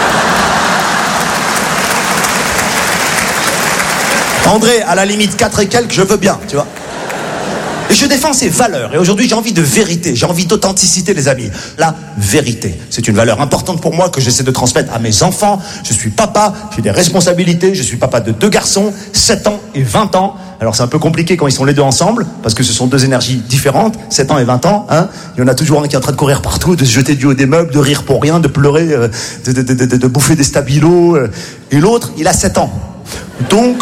André, à la limite, quatre et quelques, je veux bien, tu vois. Et je défends ces valeurs. Et aujourd'hui, j'ai envie de vérité, j'ai envie d'authenticité, les amis. La vérité, c'est une valeur importante pour moi que j'essaie de transmettre à mes enfants. Je suis papa, j'ai des responsabilités, je suis papa de deux garçons, sept ans et vingt ans. Alors c'est un peu compliqué quand ils sont les deux ensemble, parce que ce sont deux énergies différentes, sept ans et vingt ans. Hein. Il y en a toujours un qui est en train de courir partout, de se jeter du haut des meubles, de rire pour rien, de pleurer, euh, de, de, de, de, de bouffer des stabilos. Euh. Et l'autre, il a sept ans. Donc...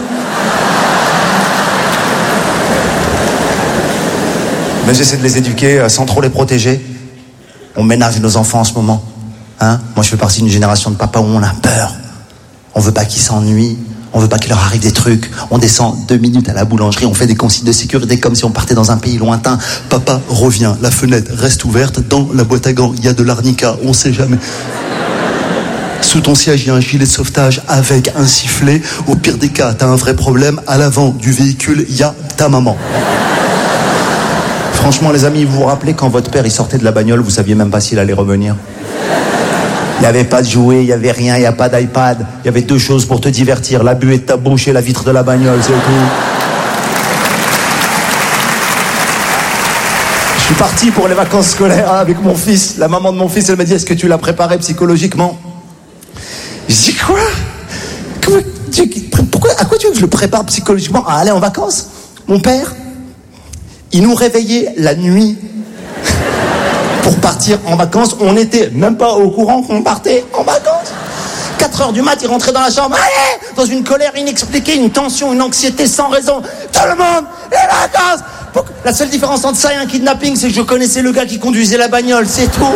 Mais j'essaie de les éduquer sans trop les protéger. On ménage nos enfants en ce moment. Hein? Moi, je fais partie d'une génération de papas où on a peur. On veut pas qu'ils s'ennuient. On veut pas qu'il leur arrive des trucs. On descend deux minutes à la boulangerie. On fait des consignes de sécurité comme si on partait dans un pays lointain. Papa revient. La fenêtre reste ouverte. Dans la boîte à gants, il y a de l'arnica. On sait jamais. Sous ton siège, il y a un gilet de sauvetage avec un sifflet. Au pire des cas, t'as un vrai problème. À l'avant du véhicule, il y a ta maman. Franchement, les amis, vous vous rappelez quand votre père il sortait de la bagnole, vous saviez même pas s'il allait revenir. Il n'y avait pas de jouets, il n'y avait rien, il n'y a pas d'iPad. Il y avait deux choses pour te divertir, la buée de ta bouche et la vitre de la bagnole, c'est tout. Je suis parti pour les vacances scolaires avec mon fils. La maman de mon fils, elle m'a dit, est-ce que tu l'as préparé psychologiquement? Je dis quoi? Pourquoi, à quoi tu veux que je le prépare psychologiquement à aller en vacances? Mon père, il nous réveillait la nuit pour partir en vacances. On n'était même pas au courant qu'on partait en vacances. quatre heures du mat, il rentrait dans la chambre. Allez, dans une colère inexpliquée, une tension, une anxiété sans raison. Tout le monde, les vacances. La seule différence entre ça et un kidnapping, c'est que je connaissais le gars qui conduisait la bagnole, c'est tout.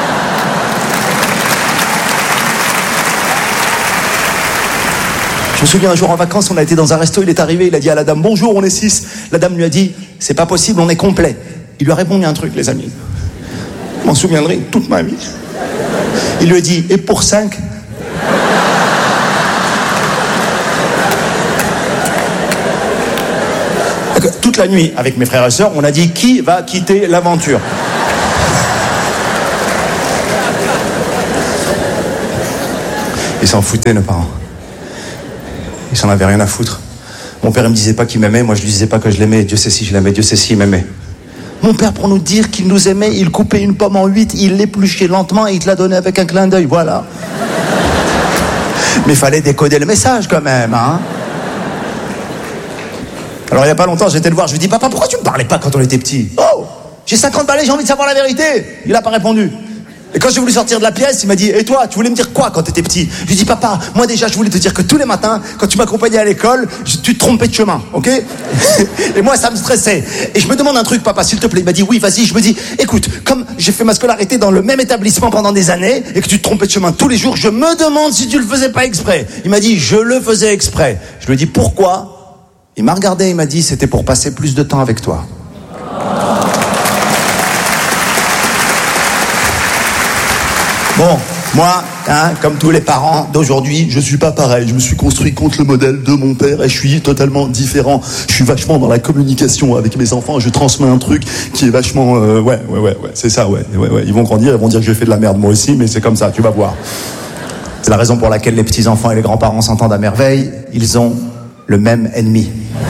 Je me souviens un jour en vacances, on a été dans un resto, il est arrivé, il a dit à la dame, bonjour, on est six. La dame lui a dit, c'est pas possible, on est complet. Il lui a répondu un truc, les amis. Je m'en souviendrai toute ma vie. Il lui a dit, et pour cinq? Toute la nuit, avec mes frères et sœurs, on a dit, qui va quitter l'aventure? Ils s'en foutaient, nos parents. Ils s'en avaient rien à foutre. Mon père, il me disait pas qu'il m'aimait, moi je lui disais pas que je l'aimais. Dieu sait si je l'aimais, Dieu sait s'il m'aimait. Mon père, pour nous dire qu'il nous aimait, il coupait une pomme en huit, il l'épluchait lentement et il te la donnait avec un clin d'œil, voilà. Mais il fallait décoder le message quand même, hein. Alors il y a pas longtemps, j'étais le voir, je lui dis, papa, pourquoi tu me parlais pas quand on était petit? Oh, j'ai cinquante balais, j'ai envie de savoir la vérité. Il a pas répondu. Et quand j'ai voulu sortir de la pièce, il m'a dit, et toi, tu voulais me dire quoi quand t'étais petit? Je lui dis, papa, moi déjà, je voulais te dire que tous les matins, quand tu m'accompagnais à l'école, je, tu te trompais de chemin, ok? Et moi, ça me stressait. Et je me demande un truc, papa, s'il te plaît. Il m'a dit, oui, vas-y. Je me dis, écoute, comme j'ai fait ma scolarité dans le même établissement pendant des années, et que tu te trompais de chemin tous les jours, je me demande si tu le faisais pas exprès. Il m'a dit, je le faisais exprès. Je lui ai dit, pourquoi? Il m'a regardé, il m'a dit, c'était pour passer plus de temps avec toi. Bon, moi, hein, comme tous les parents d'aujourd'hui, je suis pas pareil. Je me suis construit contre le modèle de mon père et je suis totalement différent. Je suis vachement dans la communication avec mes enfants. Je transmets un truc qui est vachement... Euh, ouais, ouais, ouais, ouais, c'est ça, ouais, ouais, ouais. Ils vont grandir, ils vont dire que j'ai fait de la merde moi aussi, mais c'est comme ça, tu vas voir. C'est la raison pour laquelle les petits-enfants et les grands-parents s'entendent à merveille. Ils ont le même ennemi.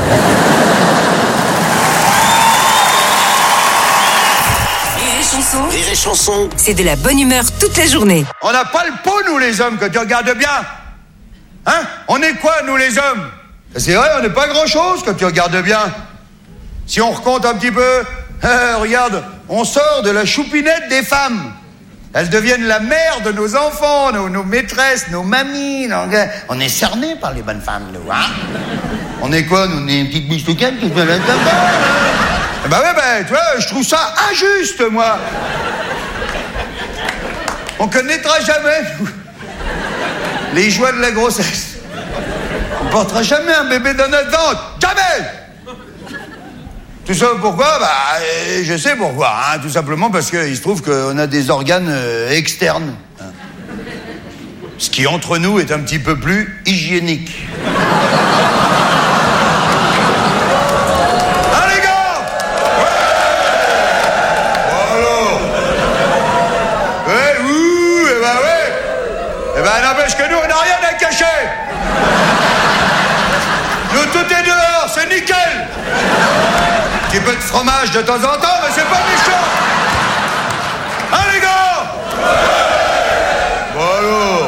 Rire et chanson. C'est de la bonne humeur toute la journée. On n'a pas le pot, nous, les hommes, quand tu regardes bien. Hein? On est quoi, nous, les hommes? C'est vrai, on n'est pas grand-chose, quand tu regardes bien. Si on recompte un petit peu, euh, regarde, on sort de la choupinette des femmes. Elles deviennent la mère de nos enfants, nos, nos maîtresses, nos mamies. Nos... On est cernés par les bonnes femmes, nous, hein? On est quoi, nous? On est une petite bistouquette qui fait la table. Bah ouais, bah, tu vois, je trouve ça injuste, moi. On connaîtra jamais, nous, les joies de la grossesse. On portera jamais un bébé dans notre ventre. Jamais! Tout ça pourquoi? Bah, je sais pourquoi, hein. Tout simplement parce qu'il se trouve qu'on a des organes euh, externes. Hein. Ce qui, entre nous, est un petit peu plus hygiénique. Parce que nous, on n'a rien à cacher. Nous, tout est dehors, c'est nickel. Un petit peu de fromage de temps en temps, mais c'est pas méchant. Hein, les gars? Bon, alors.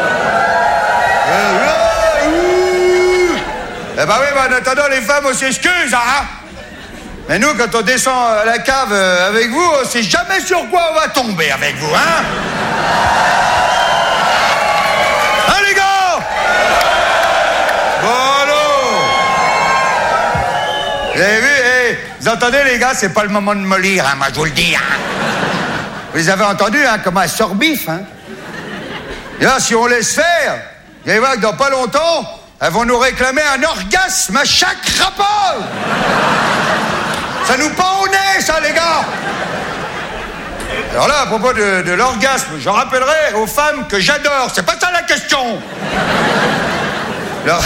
Eh ben oui, mais en attendant, les femmes, on s'excuse, hein. Mais nous, quand on descend à la cave avec vous, on sait jamais sur quoi on va tomber avec vous, hein. Vous avez vu, hey, vous entendez, les gars, c'est pas le moment de me lire, hein, moi je vous le dis, hein. Vous les avez entendus, hein, comment elles sorbifent, hein. Et là, si on laisse faire, vous allez voir que dans pas longtemps, elles vont nous réclamer un orgasme à chaque rapport. Ça nous pend au nez, ça, les gars. Alors là, à propos de, de l'orgasme, je rappellerai aux femmes que j'adore, c'est pas ça la question. Alors...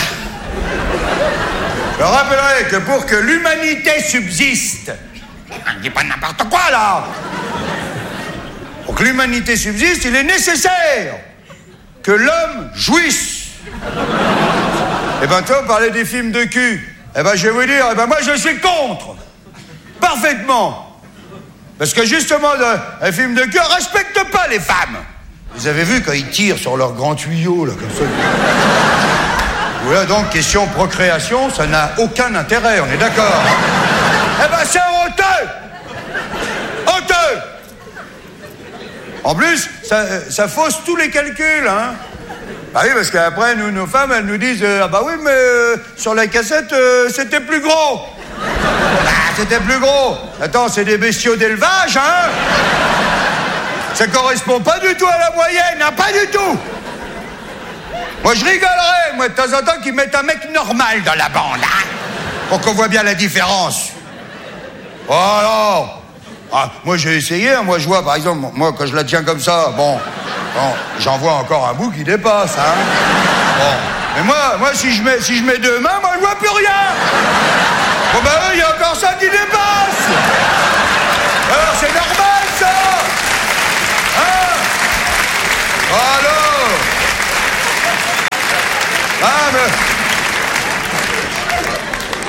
Je rappellerai que pour que l'humanité subsiste, on dit pas n'importe quoi là. Pour que l'humanité subsiste, il est nécessaire que l'homme jouisse. Et ben toi, on parlait des films de cul. Eh ben je vais vous dire, eh ben moi je suis contre. Parfaitement. Parce que justement, un film de cul ne respecte pas les femmes. Vous avez vu quand ils tirent sur leur grand tuyau là, comme ça. Voilà, donc, question procréation, ça n'a aucun intérêt, on est d'accord? Eh ben, c'est honteux! Honteux! En plus, ça, ça fausse tous les calculs, hein? Bah oui, parce qu'après, nous, nos femmes, elles nous disent euh, ah bah oui, mais euh, sur la cassette, euh, c'était plus gros! Bah, c'était plus gros! Attends, c'est des bestiaux d'élevage, hein? Ça correspond pas du tout à la moyenne, hein? Pas du tout! Moi, je rigolerais, moi, de temps en temps, qu'ils mettent un mec normal dans la bande, hein, pour qu'on voit bien la différence. Oh alors, ah, moi, j'ai essayé, hein, moi, je vois, par exemple, moi, quand je la tiens comme ça, bon, bon j'en vois encore un bout qui dépasse, hein. Bon, mais moi, moi, si je mets, si je mets deux mains, moi, je vois plus rien. Bon, ben, il y a encore ça qui dépasse. Alors, c'est normal, ça. Hein? Alors.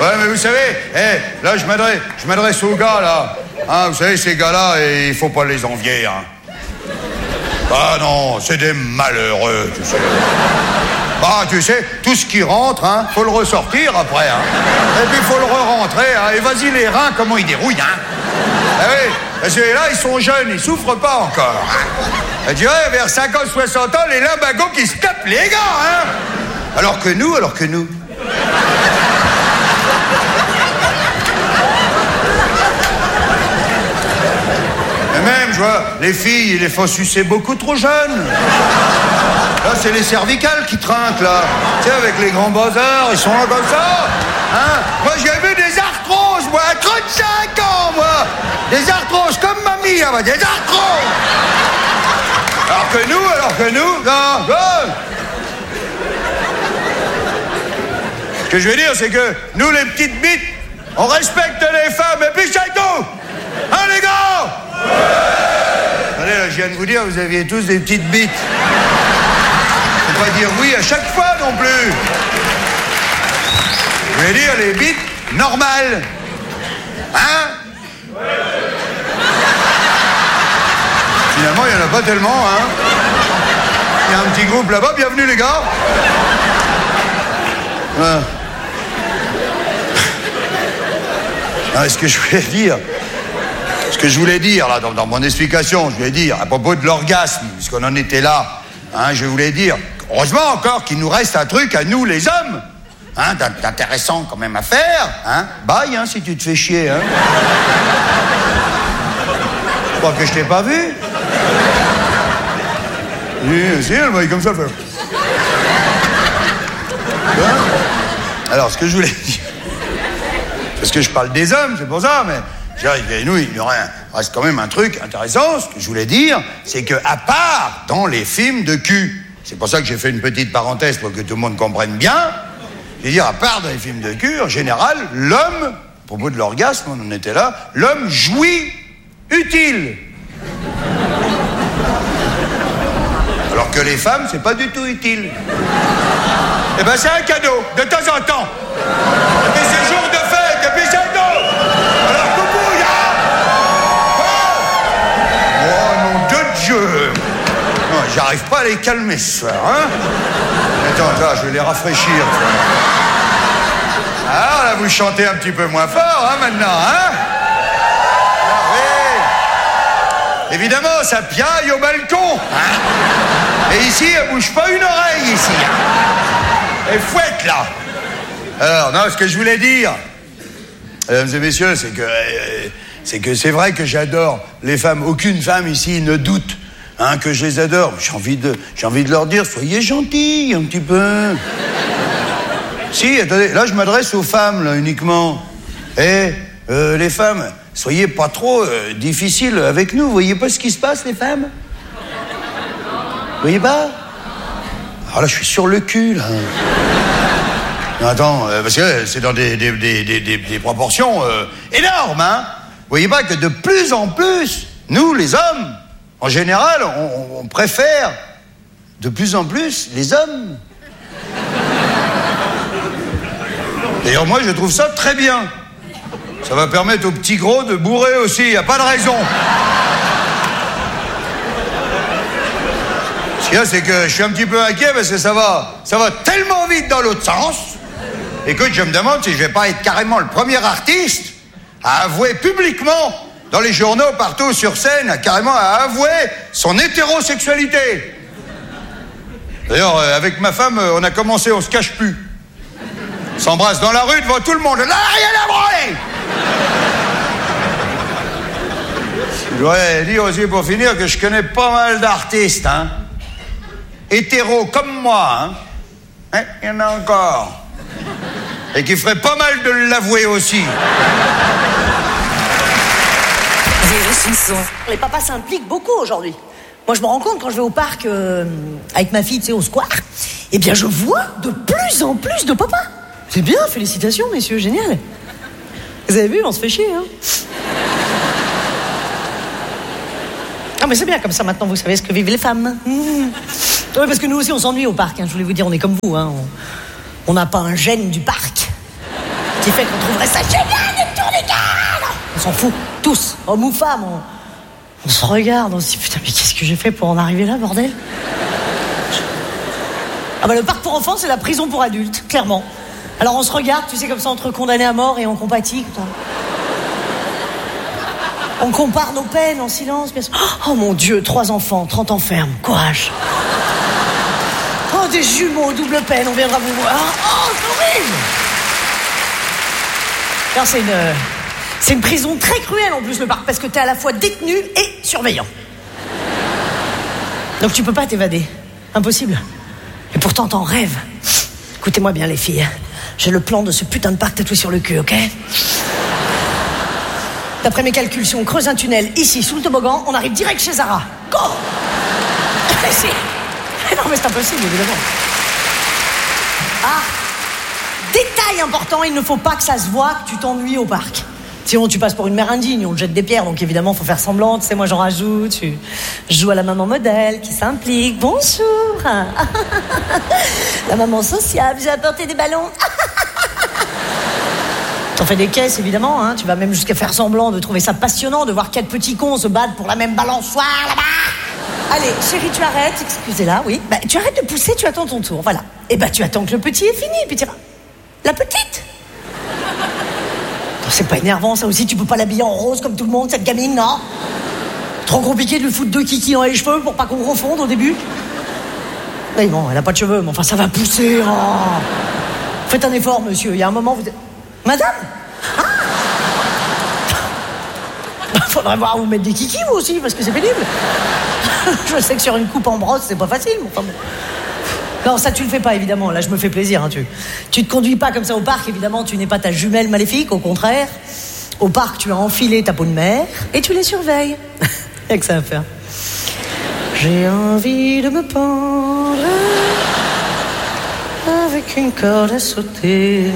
Ouais, mais vous savez, eh, là, je m'adresse, je m'adresse aux gars, là. Hein, vous savez, ces gars-là, eh, il faut pas les envier, hein. Ah non, c'est des malheureux, tu sais. Bah, tu sais, tout ce qui rentre, hein, faut le ressortir après, hein. Et puis, faut le re-rentrer, hein. Et vas-y, les reins, comment ils dérouillent, hein. Ah oui, parce que là, ils sont jeunes, ils souffrent pas encore, hein. Et tu vois, vers cinquante soixante ans, les limbagos qui se tapent les gars, hein. Alors que nous, alors que nous... Même, je vois, les filles, ils les font sucer beaucoup trop jeunes. Là, c'est les cervicales qui trinquent, là. Tu sais, avec les grands bazars, ils sont là comme ça. Hein? Moi, j'ai vu des arthroses, moi, à trente-cinq ans, moi. Des arthroses comme mamie, là, moi, des arthroses. Alors que nous, alors que nous, non, non. Ce que je veux dire, c'est que nous, les petites bites, on respecte les femmes, et puis c'est tout. Hein, les gars? Ouais. Allez, là, je viens de vous dire, vous aviez tous des petites bites. Faut pas dire oui à chaque fois non plus. Je veux dire, les bites normales. Hein? Ouais. Finalement, il n'y en a pas tellement, hein? Il y a un petit groupe là-bas, bienvenue les gars. Ouais. Non, ce que je voulais dire... Ce que je voulais dire, là, dans, dans mon explication, je voulais dire, à propos de l'orgasme, puisqu'on en était là, hein, je voulais dire, heureusement encore qu'il nous reste un truc à nous, les hommes, hein, d'intéressant quand même à faire, hein. Bye, hein, si tu te fais chier, hein. Je crois que je t'ai pas vu. Oui, si, elle m'a dit comme ça, elle fait... Hein? Alors, ce que je voulais dire, parce que je parle des hommes, c'est pour ça, mais... Nous, il y aurait un, reste quand même un truc intéressant. Ce que je voulais dire, c'est que à part dans les films de cul, c'est pour ça que j'ai fait une petite parenthèse pour que tout le monde comprenne bien. Je veux dire, à part dans les films de cul, en général, l'homme, à propos de l'orgasme, on en était là, l'homme jouit utile. Alors que les femmes, c'est pas du tout utile. Eh ben, c'est un cadeau, de temps en temps. Et puis c'est jour de fête, et puis c'est tout. Alors, coucou, ya. Oh, oh, nom de Dieu. Non, j'arrive pas à les calmer ce soir, hein. Attends, là, je vais les rafraîchir. Ah, là, vous chantez un petit peu moins fort, hein, maintenant, hein. Ah, oui. Évidemment, ça piaille au balcon, hein. Et ici, elle bouge pas une oreille, ici, hein. Et fouette, là. Alors, non, ce que je voulais dire, mesdames et messieurs, c'est que euh, c'est que c'est vrai que j'adore les femmes. Aucune femme ici ne doute, hein, que je les adore. J'ai envie de, j'ai envie de leur dire, soyez gentils un petit peu. Si, attendez, là, je m'adresse aux femmes, là, uniquement. Eh, euh, les femmes, soyez pas trop euh, difficiles avec nous. Vous voyez pas ce qui se passe, les femmes? Vous voyez pas? Alors là, je suis sur le cul, là. Non, attends, euh, parce que c'est dans des, des, des, des, des proportions euh, énormes, hein. Vous voyez pas que de plus en plus, nous, les hommes, en général, on, on préfère de plus en plus les hommes. D'ailleurs, moi, je trouve ça très bien. Ça va permettre aux petits gros de bourrer aussi, il n'y a pas de raison. Ce qu'il y a, c'est que je suis un petit peu inquiet parce que ça va, ça va tellement vite dans l'autre sens. Écoute, je me demande si je vais pas être carrément le premier artiste à avouer publiquement, dans les journaux, partout sur scène, à carrément à avouer son hétérosexualité. D'ailleurs, euh, avec ma femme, euh, on a commencé, on se cache plus. On s'embrasse dans la rue devant tout le monde. Là, rien à branler. Je dois dire aussi pour finir que je connais pas mal d'artistes, hein. Hétéros comme moi, hein. Hein, il y en a encore. Et qui ferait pas mal de l'avouer aussi. Les papas s'impliquent beaucoup aujourd'hui. Moi, je me rends compte quand je vais au parc euh, avec ma fille, tu sais, au square, eh bien, je vois de plus en plus de papas. C'est bien, félicitations, messieurs, génial. Vous avez vu, on se fait chier, hein. Ah, mais c'est bien, comme ça, maintenant, vous savez ce que vivent les femmes. Mmh. Oui, parce que nous aussi, on s'ennuie au parc, hein. Je voulais vous dire, on est comme vous, hein. On n'a pas un gène du parc. Qui fait qu'on trouverait ça génial d'être tourniquet. On s'en fout, tous, hommes ou femmes. On, on se regarde, on se dit putain, mais qu'est-ce que j'ai fait pour en arriver là, bordel? Ah bah le parc pour enfants, c'est la prison pour adultes, clairement. Alors on se regarde, tu sais, comme ça, entre condamnés à mort et on compatit. Putain. On compare nos peines en silence, bien sûr. Oh mon Dieu, trois enfants, trente ans ferme, courage. Oh, des jumeaux, double peine, on viendra vous voir. Oh, c'est horrible. Alors c'est une, c'est une prison très cruelle en plus, le parc, parce que t'es à la fois détenu et surveillant. Donc tu peux pas t'évader, impossible. Et pourtant t'en rêves. Écoutez-moi bien les filles, j'ai le plan de ce putain de parc tatoué sur le cul, ok? D'après mes calculs, si on creuse un tunnel ici, sous le toboggan, on arrive direct chez Zara. Go! Si. Non mais c'est impossible, évidemment. Ah! Détail important, il ne faut pas que ça se voit que tu t'ennuies au parc. Sinon tu passes pour une mère indigne, on te jette des pierres, donc évidemment faut faire semblant, tu sais, moi j'en rajoute, tu... je joue à la maman modèle qui s'implique, bonjour. La maman sociable, j'ai apporté des ballons. T'en fais des caisses évidemment, hein. Tu vas même jusqu'à faire semblant de trouver ça passionnant de voir quatre petits cons se battre pour la même balançoire là-bas. Allez, chérie, tu arrêtes, excusez-la, oui. Bah, tu arrêtes de pousser, tu attends ton tour, voilà. Et bah tu attends que le petit est fini, puis tu iras. La petite. C'est pas énervant ça aussi, tu peux pas l'habiller en rose comme tout le monde, cette gamine, non? Trop compliqué de lui foutre deux kikis dans les cheveux pour pas qu'on confonde au début. Mais bon, elle a pas de cheveux, mais enfin ça va pousser. Oh. Faites un effort, monsieur, il y a un moment vous... Madame? Ah. Faudrait voir vous mettre des kikis vous aussi, parce que c'est pénible. Je sais que sur une coupe en brosse, c'est pas facile, mais enfin bon. Non, ça tu le fais pas évidemment, là je me fais plaisir, hein, tu, tu te conduis pas comme ça au parc, évidemment, tu n'es pas ta jumelle maléfique, au contraire. Au parc, tu as enfilé ta peau de mère et tu les surveilles. Y'a que ça à faire. J'ai envie de me pendre avec une corde à sauter.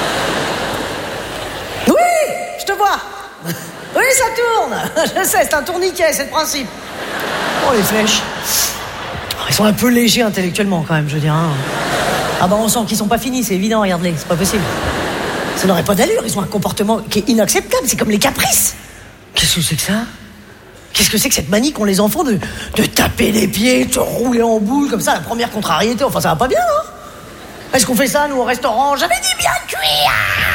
Oui, je te vois. Oui, ça tourne. Je sais, c'est un tourniquet, c'est le principe. Oh, les flèches. Ils sont un peu légers intellectuellement quand même, je veux dire. Hein. Ah bah on sent qu'ils sont pas finis, c'est évident, regarde-les, c'est pas possible. Ça n'aurait pas d'allure, ils ont un comportement qui est inacceptable, c'est comme les caprices. Qu'est-ce que c'est que ça? Qu'est-ce que c'est que cette manie qu'ont les enfants de, de taper les pieds, de se rouler en boule comme ça, la première contrariété, enfin ça va pas bien, hein? Est-ce qu'on fait ça, nous, au restaurant? J'avais dit bien cuit.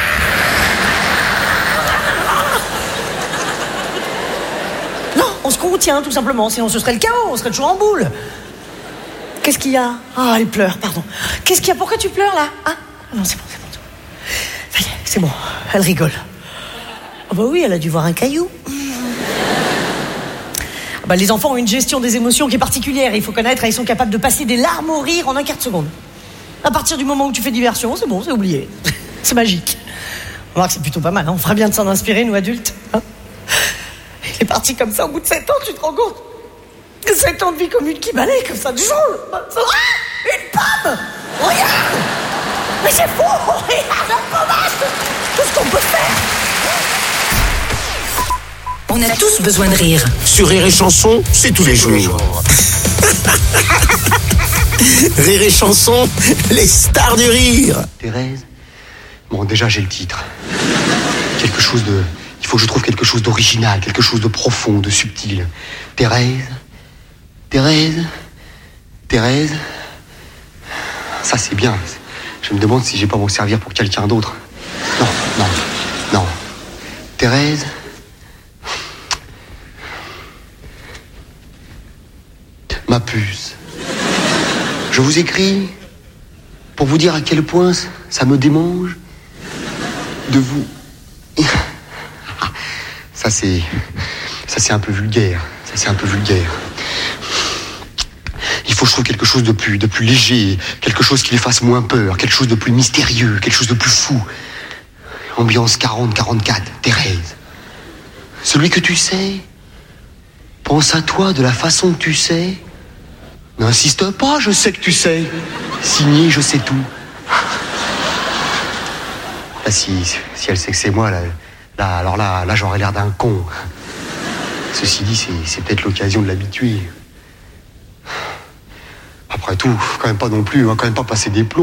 Non, on se contient tout simplement, sinon ce serait le chaos, on serait toujours en boule. Qu'est-ce qu'il y a? Ah, elle pleure, pardon. Qu'est-ce qu'il y a? Pourquoi tu pleures, là? Ah, non, c'est bon, c'est bon. Ça y est, c'est bon. Elle rigole. Ah bah oui, elle a dû voir un caillou. Ah bah, les enfants ont une gestion des émotions qui est particulière. Il faut connaître, ils sont capables de passer des larmes au rire en un quart de seconde. À partir du moment où tu fais diversion, c'est bon, c'est oublié. C'est magique. On voit que c'est plutôt pas mal, hein. On ferait bien de s'en inspirer, nous, adultes. Hein, il est parti comme ça, au bout de sept ans, tu te rends compte? Sept ans de vie commune qui balaye comme ça du jour. Ah, une pomme. Regarde. Mais c'est fou. Regarde la pommade. Tout ce qu'on peut faire. On a tous besoin de rire. Sur Rire et Chanson, c'est tous les jours. Rire et Chanson, les stars du rire. Thérèse. Bon, déjà j'ai le titre. Quelque chose de... Il faut que je trouve quelque chose d'original, quelque chose de profond, de subtil. Thérèse. Thérèse, Thérèse, ça c'est bien. Je me demande si je vais pas m'en servir pour quelqu'un d'autre. Non, non, non. Thérèse. Ma puce. Je vous écris pour vous dire à quel point ça me démange de vous. Ça c'est, ça c'est un peu vulgaire. Ça c'est un peu vulgaire. Il faut que je trouve quelque chose de plus, de plus léger, quelque chose qui les fasse moins peur, quelque chose de plus mystérieux, quelque chose de plus fou. Ambiance quarante quarante-quatre, Thérèse. Celui que tu sais, pense à toi de la façon que tu sais. N'insiste pas, je sais que tu sais. Signé, je sais tout. Là, si, si elle sait que c'est moi, là, là, alors là, là j'aurais l'air d'un con. Ceci dit, c'est, c'est peut-être l'occasion de l'habituer. Après tout, faut quand même pas non plus, on va quand même pas passer des plombs.